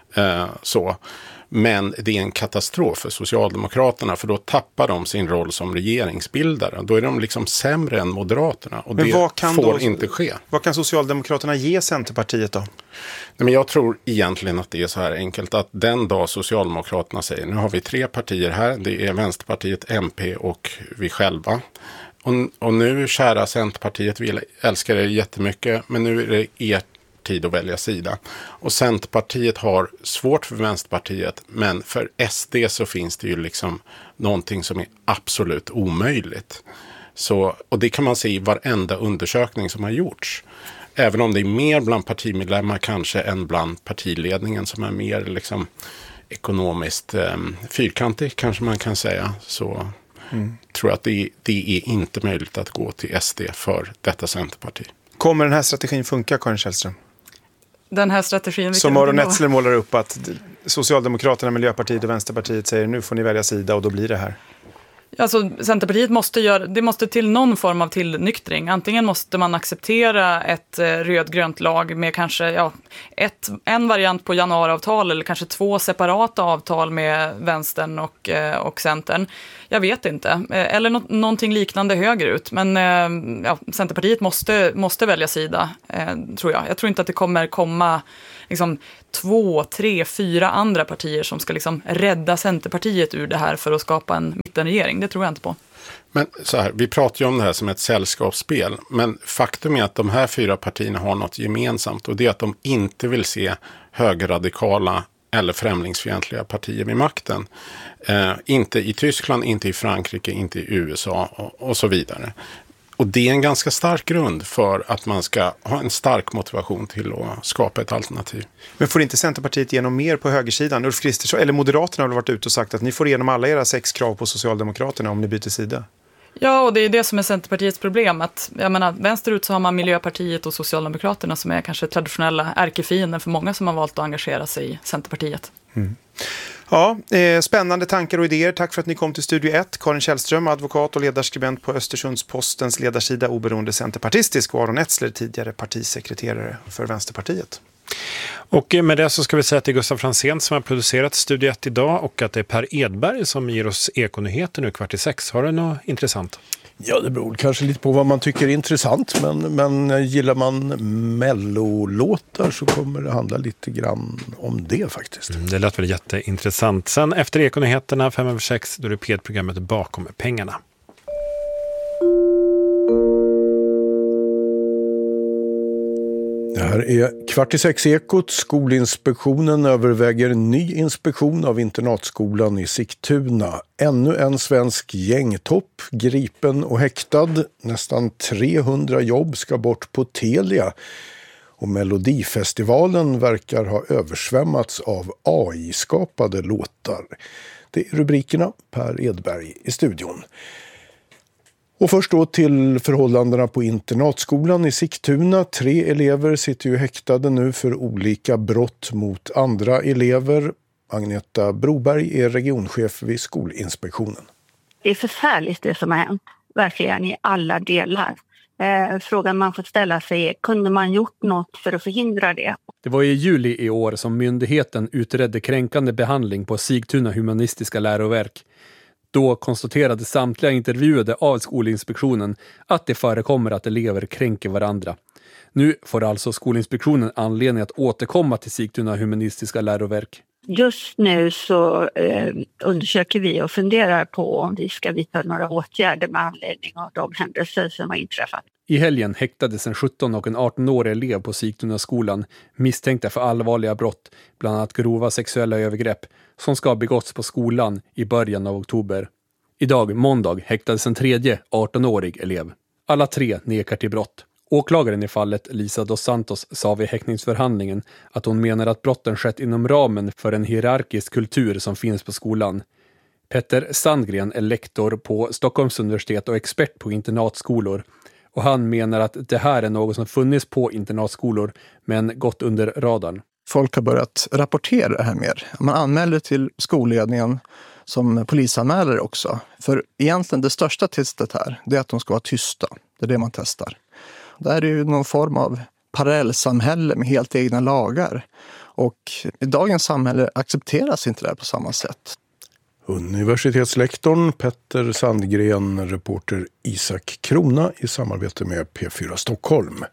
Men det är en katastrof för Socialdemokraterna för då tappar de sin roll som regeringsbildare. Då är de liksom sämre än Moderaterna och men det får inte ske. Vad kan Socialdemokraterna ge Centerpartiet då? Nej, men jag tror egentligen att det är så här enkelt att den dag Socialdemokraterna säger nu har vi 3 partier här, det är Vänsterpartiet, MP och vi själva. Och nu, kära Centerpartiet, vi älskar er jättemycket, men nu är det ert tid att välja sida. Och Centerpartiet har svårt för Vänsterpartiet, men för SD så finns det ju liksom någonting som är absolut omöjligt. Och det kan man se i varenda undersökning som har gjorts. Även om det är mer bland partimedlemmar kanske än bland partiledningen som är mer liksom ekonomiskt fyrkantig kanske man kan säga. Så tror jag att det är inte möjligt att gå till SD för detta Centerparti. Kommer den här strategin funka, Karin Källström? Den här strategin... Som Aron Etzler målar upp att Socialdemokraterna, Miljöpartiet och Vänsterpartiet säger nu får ni välja sida och då blir det här. Alltså, Centerpartiet måste till någon form av tillnyktring. Antingen måste man acceptera ett rödgrönt lag med kanske en variant på januariavtal eller kanske 2 separata avtal med vänstern och Centern. Jag vet inte. Eller någonting liknande högerut. Men Centerpartiet måste välja sida, tror jag. Jag tror inte att det kommer komma liksom 2, 3, 4 andra partier som ska liksom rädda Centerpartiet ur det här för att skapa en mittenregering. Det tror jag inte på. Men så här, vi pratar ju om det här som ett sällskapsspel, men faktum är att de här 4 partierna har något gemensamt, och det är att de inte vill se högerradikala eller främlingsfientliga partier vid makten. Inte i Tyskland, inte i Frankrike, inte i USA och så vidare. Och det är en ganska stark grund för att man ska ha en stark motivation till att skapa ett alternativ. Men får inte Centerpartiet igenom mer på högersidan? Ulf Kristersson, eller Moderaterna har varit ute och sagt att ni får igenom alla era 6 krav på Socialdemokraterna om ni byter sida. Ja, och det är det som är Centerpartiets problem. Att, jag menar, vänsterut så har man Miljöpartiet och Socialdemokraterna som är kanske traditionella ärkefiender för många som har valt att engagera sig i Centerpartiet. Mm. Ja, spännande tankar och idéer. Tack för att ni kom till Studio 1. Karin Källström, advokat och ledarskribent på Östersundspostens ledarsida, oberoende centerpartistisk, och Aron Etzler, tidigare partisekreterare för Vänsterpartiet. Och med det så ska vi säga att det är Gustaf Franzén som har producerat Studio 1 idag, och att det är Per Edberg som ger oss Ekonyheter nu 5:15. Har du något intressant? Ja, det beror kanske lite på vad man tycker är intressant, men gillar man mellolåtar så kommer det handla lite grann om det faktiskt. Det lät väl jätteintressant. Sen efter Ekonyheterna 5:06, då är det P1-programmet Bakom pengarna. Det här är 5:45 Ekot. Skolinspektionen överväger ny inspektion av internatskolan i Sigtuna. Ännu en svensk gängtopp, gripen och häktad. Nästan 300 jobb ska bort på Telia. Och Melodifestivalen verkar ha översvämmats av AI-skapade låtar. Det är rubrikerna. Per Edberg i studion. Och först då till förhållandena på internatskolan i Sigtuna. 3 elever sitter ju häktade nu för olika brott mot andra elever. Agneta Broberg är regionchef vid Skolinspektionen. Det är förfärligt det som har hänt, verkligen i alla delar. Frågan man får ställa sig är, kunde man gjort något för att förhindra det? Det var i juli i år som myndigheten utredde kränkande behandling på Sigtuna humanistiska läroverk. Då konstaterade samtliga intervjuade av Skolinspektionen att det förekommer att elever kränker varandra. Nu får alltså Skolinspektionen anledning att återkomma till Sigtuna humanistiska läroverk. Just nu så undersöker vi och funderar på om vi ska vidta några åtgärder med anledning av de händelser som har inträffat. I helgen häktades en 17- och en 18-årig elev på Sigtuna skolan misstänkta för allvarliga brott, bland annat grova sexuella övergrepp, som ska ha begåtts på skolan i början av oktober. Idag, måndag, häktades en tredje 18-årig elev. Alla 3 nekar till brott. Åklagaren i fallet, Lisa dos Santos, sa vid häktningsförhandlingen att hon menar att brotten skett inom ramen för en hierarkisk kultur som finns på skolan. Petter Sandgren är lektor på Stockholms universitet och expert på internatskolor. Och han menar att det här är något som funnits på internatskolor men gått under radarn. Folk har börjat rapportera det här mer. Man anmäler till skolledningen som polisanmäler också. För egentligen det största testet här, det är att de ska vara tysta. Det är det man testar. Det här är ju någon form av parallellsamhälle med helt egna lagar. Och i dagens samhälle accepteras inte det här på samma sätt. Universitetslektorn Petter Sandgren, reporter Isak Krona i samarbete med P4 Stockholm.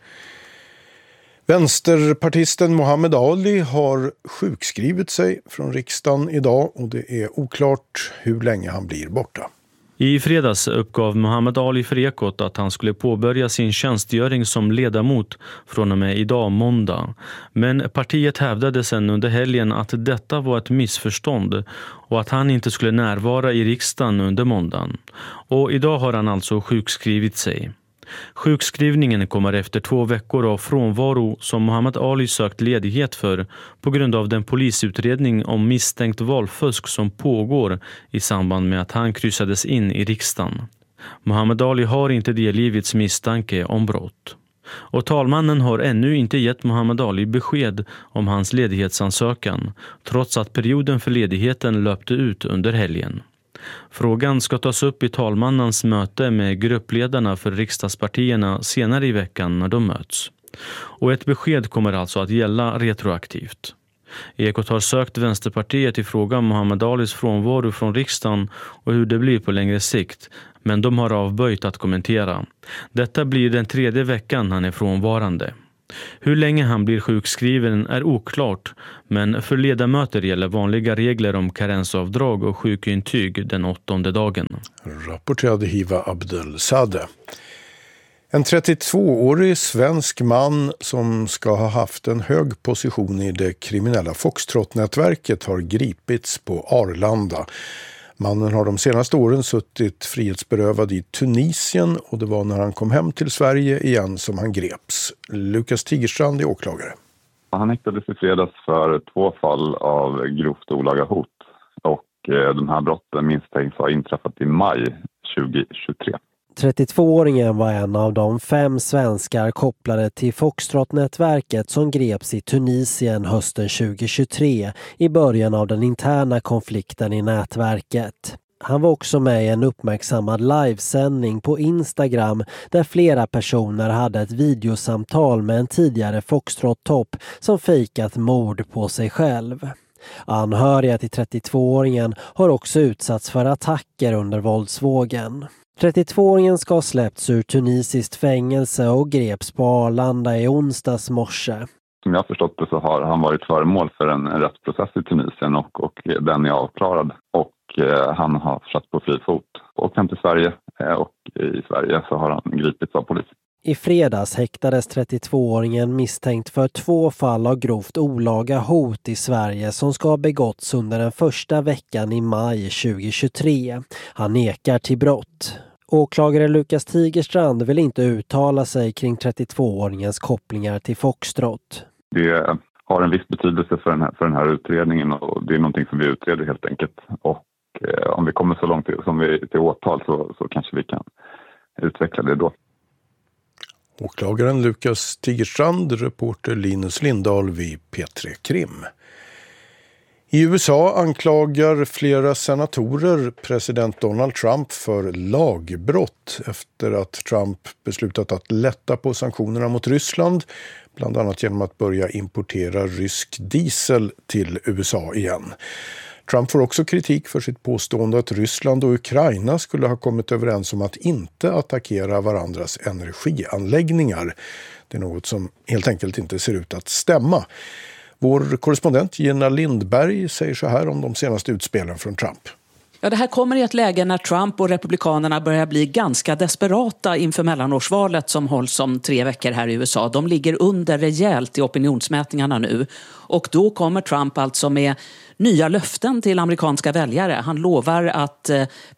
Vänsterpartisten Muhammad Ali har sjukskrivit sig från riksdagen idag och det är oklart hur länge han blir borta. I fredags uppgav Muhammad Ali för Ekot att han skulle påbörja sin tjänstgöring som ledamot från och med idag måndag. Men partiet hävdade sedan under helgen att detta var ett missförstånd och att han inte skulle närvara i riksdagen under måndagen. Och idag har han alltså sjukskrivit sig. Sjukskrivningen kommer efter 2 veckor av frånvaro som Muhammad Ali sökt ledighet för på grund av den polisutredning om misstänkt valfusk som pågår i samband med att han kryssades in i riksdagen. Muhammad Ali har inte delgivits misstanke om brott. Och talmannen har ännu inte gett Muhammad Ali besked om hans ledighetsansökan trots att perioden för ledigheten löpte ut under helgen. Frågan ska tas upp i talmannens möte med gruppledarna för riksdagspartierna senare i veckan när de möts. Och ett besked kommer alltså att gälla retroaktivt. Ekot har sökt Vänsterpartiet i fråga om Muhammad Alis frånvaro från riksdagen och hur det blir på längre sikt, men de har avböjt att kommentera. Detta blir den 3:e veckan han är frånvarande. Hur länge han blir sjukskriven är oklart, men för ledamöter gäller vanliga regler om karensavdrag och sjukintyg den 8:e dagen. Rapporterade Hiva Abdel-Sadeh. En 32-årig svensk man som ska ha haft en hög position i det kriminella Foxtrot-nätverket har gripits på Arlanda. Mannen har de senaste åren suttit frihetsberövad i Tunisien och det var när han kom hem till Sverige igen som han greps. Lukas Tigerstrand är åklagare. Han häktades i fredags för 2 fall av grovt olaga hot och de här brotten misstänks ha inträffat i maj 2023. 32-åringen var en av de 5 svenskar kopplade till Foxtrot-nätverket som greps i Tunisien hösten 2023 i början av den interna konflikten i nätverket. Han var också med i en uppmärksammad livesändning på Instagram där flera personer hade ett videosamtal med en tidigare Foxtrot-topp som fejkat mord på sig själv. Anhöriga till 32-åringen har också utsatts för attacker under våldsvågen. 32-åringen ska ha släppts ur tunisiskt fängelse och greps på Arlanda i onsdags morse. Som jag har förstått det så har han varit föremål för en rättsprocess i Tunisien och den är avklarad. Och han har satt på fri fot och hem till Sverige och i Sverige så har han gripits av polisen. I fredags häktades 32-åringen misstänkt för 2 fall av grovt olaga hot i Sverige som ska ha begåtts under den första veckan i maj 2023. Han nekar till brott. Åklagare Lukas Tigerstrand vill inte uttala sig kring 32-åringens kopplingar till Foxtrot. Det har en viss betydelse för den här utredningen och det är någonting som vi utreder helt enkelt. Och om vi kommer så långt till åtal så kanske vi kan utveckla det då. Åklagaren Lukas Tigerstrand, reporter Linus Lindahl vid P3 Krim. I USA anklagar flera senatorer president Donald Trump för lagbrott efter att Trump beslutat att lätta på sanktionerna mot Ryssland, bland annat genom att börja importera rysk diesel till USA igen. Trump får också kritik för sitt påstående att Ryssland och Ukraina skulle ha kommit överens om att inte attackera varandras energianläggningar. Det är något som helt enkelt inte ser ut att stämma. Vår korrespondent Gina Lindberg säger så här om de senaste utspelen från Trump. Ja, det här kommer i ett läge när Trump och republikanerna börjar bli ganska desperata inför mellanårsvalet som hålls om 3 veckor här i USA. De ligger under rejält i opinionsmätningarna nu. Och då kommer Trump alltså med nya löften till amerikanska väljare. Han lovar att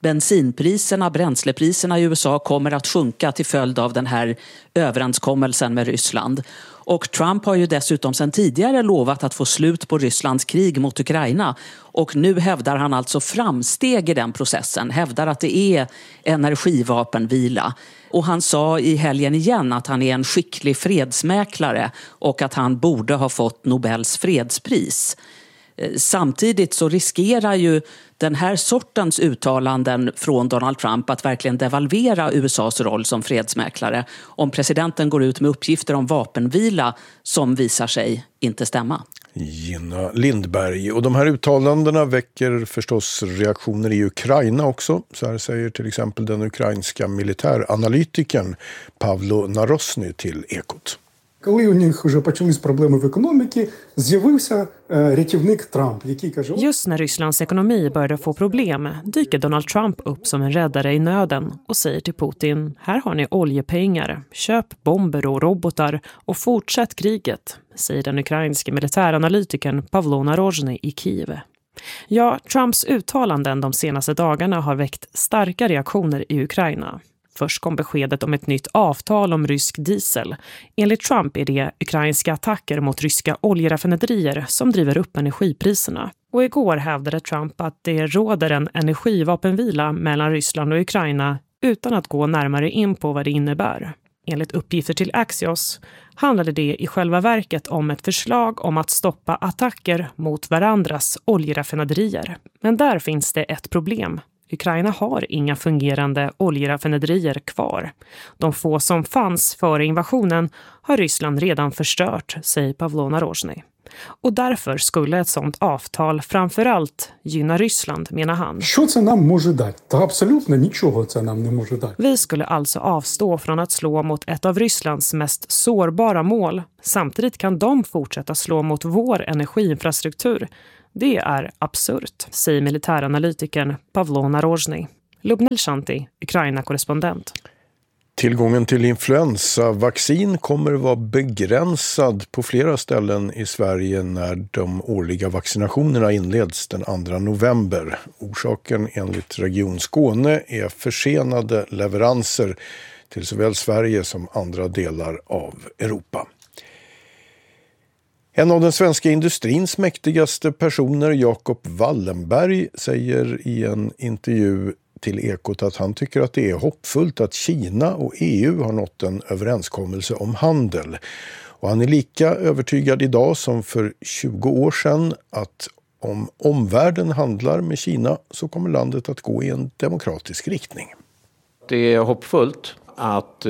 bränslepriserna i USA kommer att sjunka till följd av den här överenskommelsen med Ryssland. Och Trump har ju dessutom sedan tidigare lovat att få slut på Rysslands krig mot Ukraina. Och nu hävdar han alltså framsteg i den processen. Hävdar att det är energivapenvila. Och han sa i helgen igen att han är en skicklig fredsmäklare och att han borde ha fått Nobels fredspris. Samtidigt så riskerar ju den här sortens uttalanden från Donald Trump att verkligen devalvera USAs roll som fredsmäklare om presidenten går ut med uppgifter om vapenvila som visar sig inte stämma. Gina Lindberg. Och de här uttalandena väcker förstås reaktioner i Ukraina också. Så här säger till exempel den ukrainska militäranalytikern Pavlo Narosny till Ekot. Коли у них вже почались проблеми в економіці, з'явився рятівник Трамп, який каже... Just när Rysslands ekonomi började få problem dyker Donald Trump upp som en räddare i nöden och säger till Putin: här har ni oljepengar, köp bomber och robotar och fortsätt kriget, säger den ukrainske militäranalytikern Pavlo Narosny i Kiev. Ja, Trumps uttalanden de senaste dagarna har väckt starka reaktioner i Ukraina. Först kom beskedet om ett nytt avtal om rysk diesel. Enligt Trump är det ukrainska attacker mot ryska oljeraffinaderier som driver upp energipriserna. Och igår hävdade Trump att det råder en energivapenvila mellan Ryssland och Ukraina utan att gå närmare in på vad det innebär. Enligt uppgifter till Axios handlade det i själva verket om ett förslag om att stoppa attacker mot varandras oljeraffinaderier. Men där finns det ett problem. Ukraina har inga fungerande oljeraffinaderier kvar. De få som fanns före invasionen har Ryssland redan förstört, säger Pavlo Narozhny. Och därför skulle ett sådant avtal framförallt gynna Ryssland, menar han. Vi skulle alltså avstå från att slå mot ett av Rysslands mest sårbara mål. Samtidigt kan de fortsätta slå mot vår energiinfrastruktur. Det är absurt, säger militäranalytikern Pavlo Narozhny. Lubnel Shanti, Ukraina-korrespondent. Tillgången till influensavaccin kommer att vara begränsad på flera ställen i Sverige när de årliga vaccinationerna inleds den 2 november. Orsaken enligt Region Skåne är försenade leveranser till såväl Sverige som andra delar av Europa. En av den svenska industrins mäktigaste personer, Jacob Wallenberg, säger i en intervju till Ekot att han tycker att det är hoppfullt att Kina och EU har nått en överenskommelse om handel. Och han är lika övertygad idag som för 20 år sedan att om omvärlden handlar med Kina så kommer landet att gå i en demokratisk riktning. Det är hoppfullt att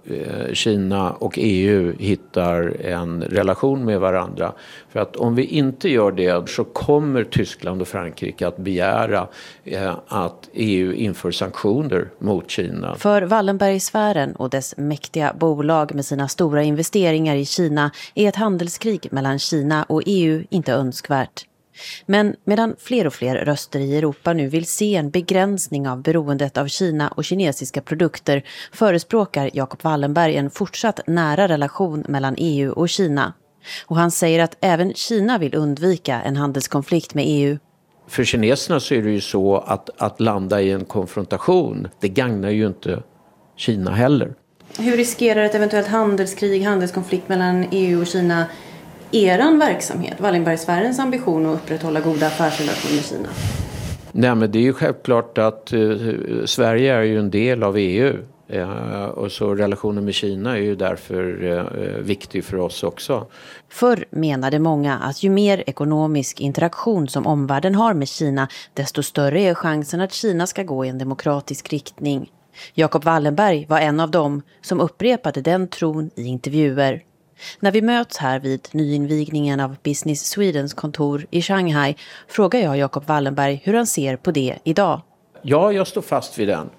Kina och EU hittar en relation med varandra. För att om vi inte gör det så kommer Tyskland och Frankrike att begära att EU inför sanktioner mot Kina. För Wallenbergsfären och dess mäktiga bolag med sina stora investeringar i Kina är ett handelskrig mellan Kina och EU inte önskvärt. Men medan fler och fler röster i Europa nu vill se en begränsning av beroendet av Kina och kinesiska produkter förespråkar Jacob Wallenberg en fortsatt nära relation mellan EU och Kina. Och han säger att även Kina vill undvika en handelskonflikt med EU. För kineserna så är det ju så att landa i en konfrontation, det gagnar ju inte Kina heller. Hur riskerar ett eventuellt handelskonflikt mellan EU och Kina eran verksamhet, Wallenbergsfärens ambition att upprätthålla goda affärsrelationer med Kina? Nej, men det är ju självklart att Sverige är ju en del av EU och så relationen med Kina är ju därför viktig för oss också. Förr menade många att ju mer ekonomisk interaktion som omvärlden har med Kina, desto större är chansen att Kina ska gå i en demokratisk riktning. Jacob Wallenberg var en av dem som upprepade den tron i intervjuer. När vi möts här vid nyinvigningen av Business Swedens kontor i Shanghai frågar jag Jacob Wallenberg hur han ser på det idag. Ja, jag står fast vid den.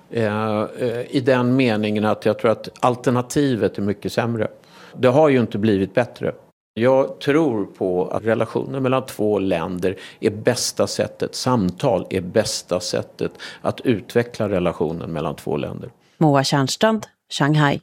I den meningen att jag tror att alternativet är mycket sämre. Det har ju inte blivit bättre. Jag tror på att relationer mellan två länder är bästa sättet, samtal är bästa sättet att utveckla relationen mellan två länder. Moa Tjärnstrand, Shanghai.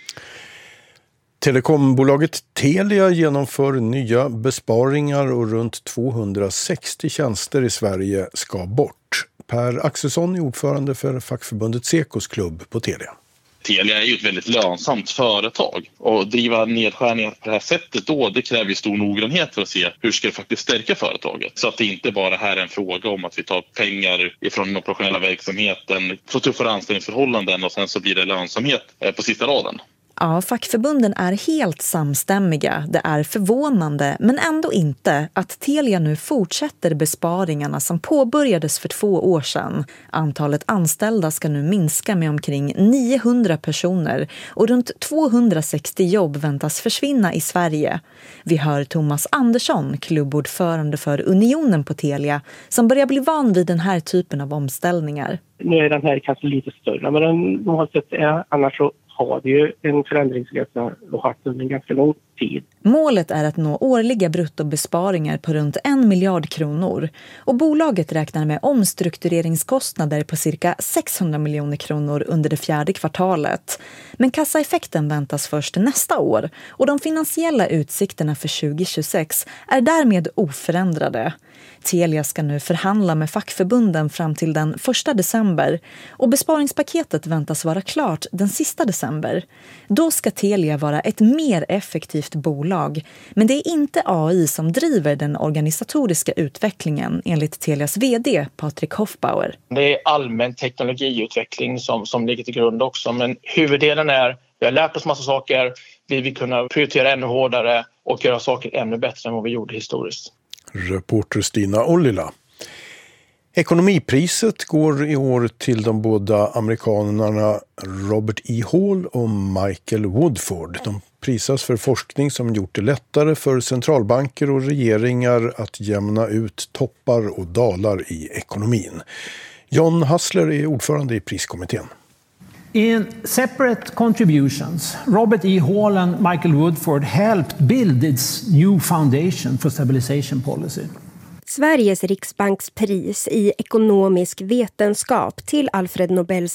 Telekombolaget Telia genomför nya besparingar och runt 260 tjänster i Sverige ska bort. Per Axelsson är ordförande för fackförbundet Sekos klubb på Telia. Telia är ju ett väldigt lönsamt företag och driva nedskärningar på det här sättet då, det kräver ju stor noggrannhet för att se hur ska det faktiskt stärka företaget. Så att det inte bara här är en fråga om att vi tar pengar ifrån den operationella verksamheten, får tuffare anställningsförhållanden och sen så blir det lönsamhet på sista raden. Ja, fackförbunden är helt samstämmiga. Det är förvånande, men ändå inte, att Telia nu fortsätter besparingarna som påbörjades för 2 år sedan. Antalet anställda ska nu minska med omkring 900 personer och runt 260 jobb väntas försvinna i Sverige. Vi hör Thomas Andersson, klubbordförande för Unionen på Telia, som börjar bli van vid den här typen av omställningar. Nu är den här kanske lite större, men den normalt är annars så har det ju en förändringsresa och haft under en ganska lång tid. Målet är att nå årliga bruttobesparingar på runt 1 miljard kronor. Och bolaget räknar med omstruktureringskostnader på cirka 600 miljoner kronor under det 4:e kvartalet. Men kassaeffekten väntas först nästa år och de finansiella utsikterna för 2026 är därmed oförändrade. Telia ska nu förhandla med fackförbunden fram till den 1 december och besparingspaketet väntas vara klart den sista december. Då ska Telia vara ett mer effektivt bolag, men det är inte AI som driver den organisatoriska utvecklingen enligt Telias vd Patrik Hoffbauer. Det är allmän teknologiutveckling som ligger till grund också, men huvuddelen är vi har lärt oss massa saker, vi vill kunna prioritera ännu hårdare och göra saker ännu bättre än vad vi gjorde historiskt. Reporter Stina Ollila. Ekonomipriset går i år till de båda amerikanerna Robert E. Hall och Michael Woodford. De prisas för forskning som gjort det lättare för centralbanker och regeringar att jämna ut toppar och dalar i ekonomin. John Hassler är ordförande i priskommittén. In separate contributions, Robert E. Hall and Michael Woodford helped build its new foundation for stabilization policy. Sveriges riksbankspris i ekonomisk vetenskap till Alfred Nobels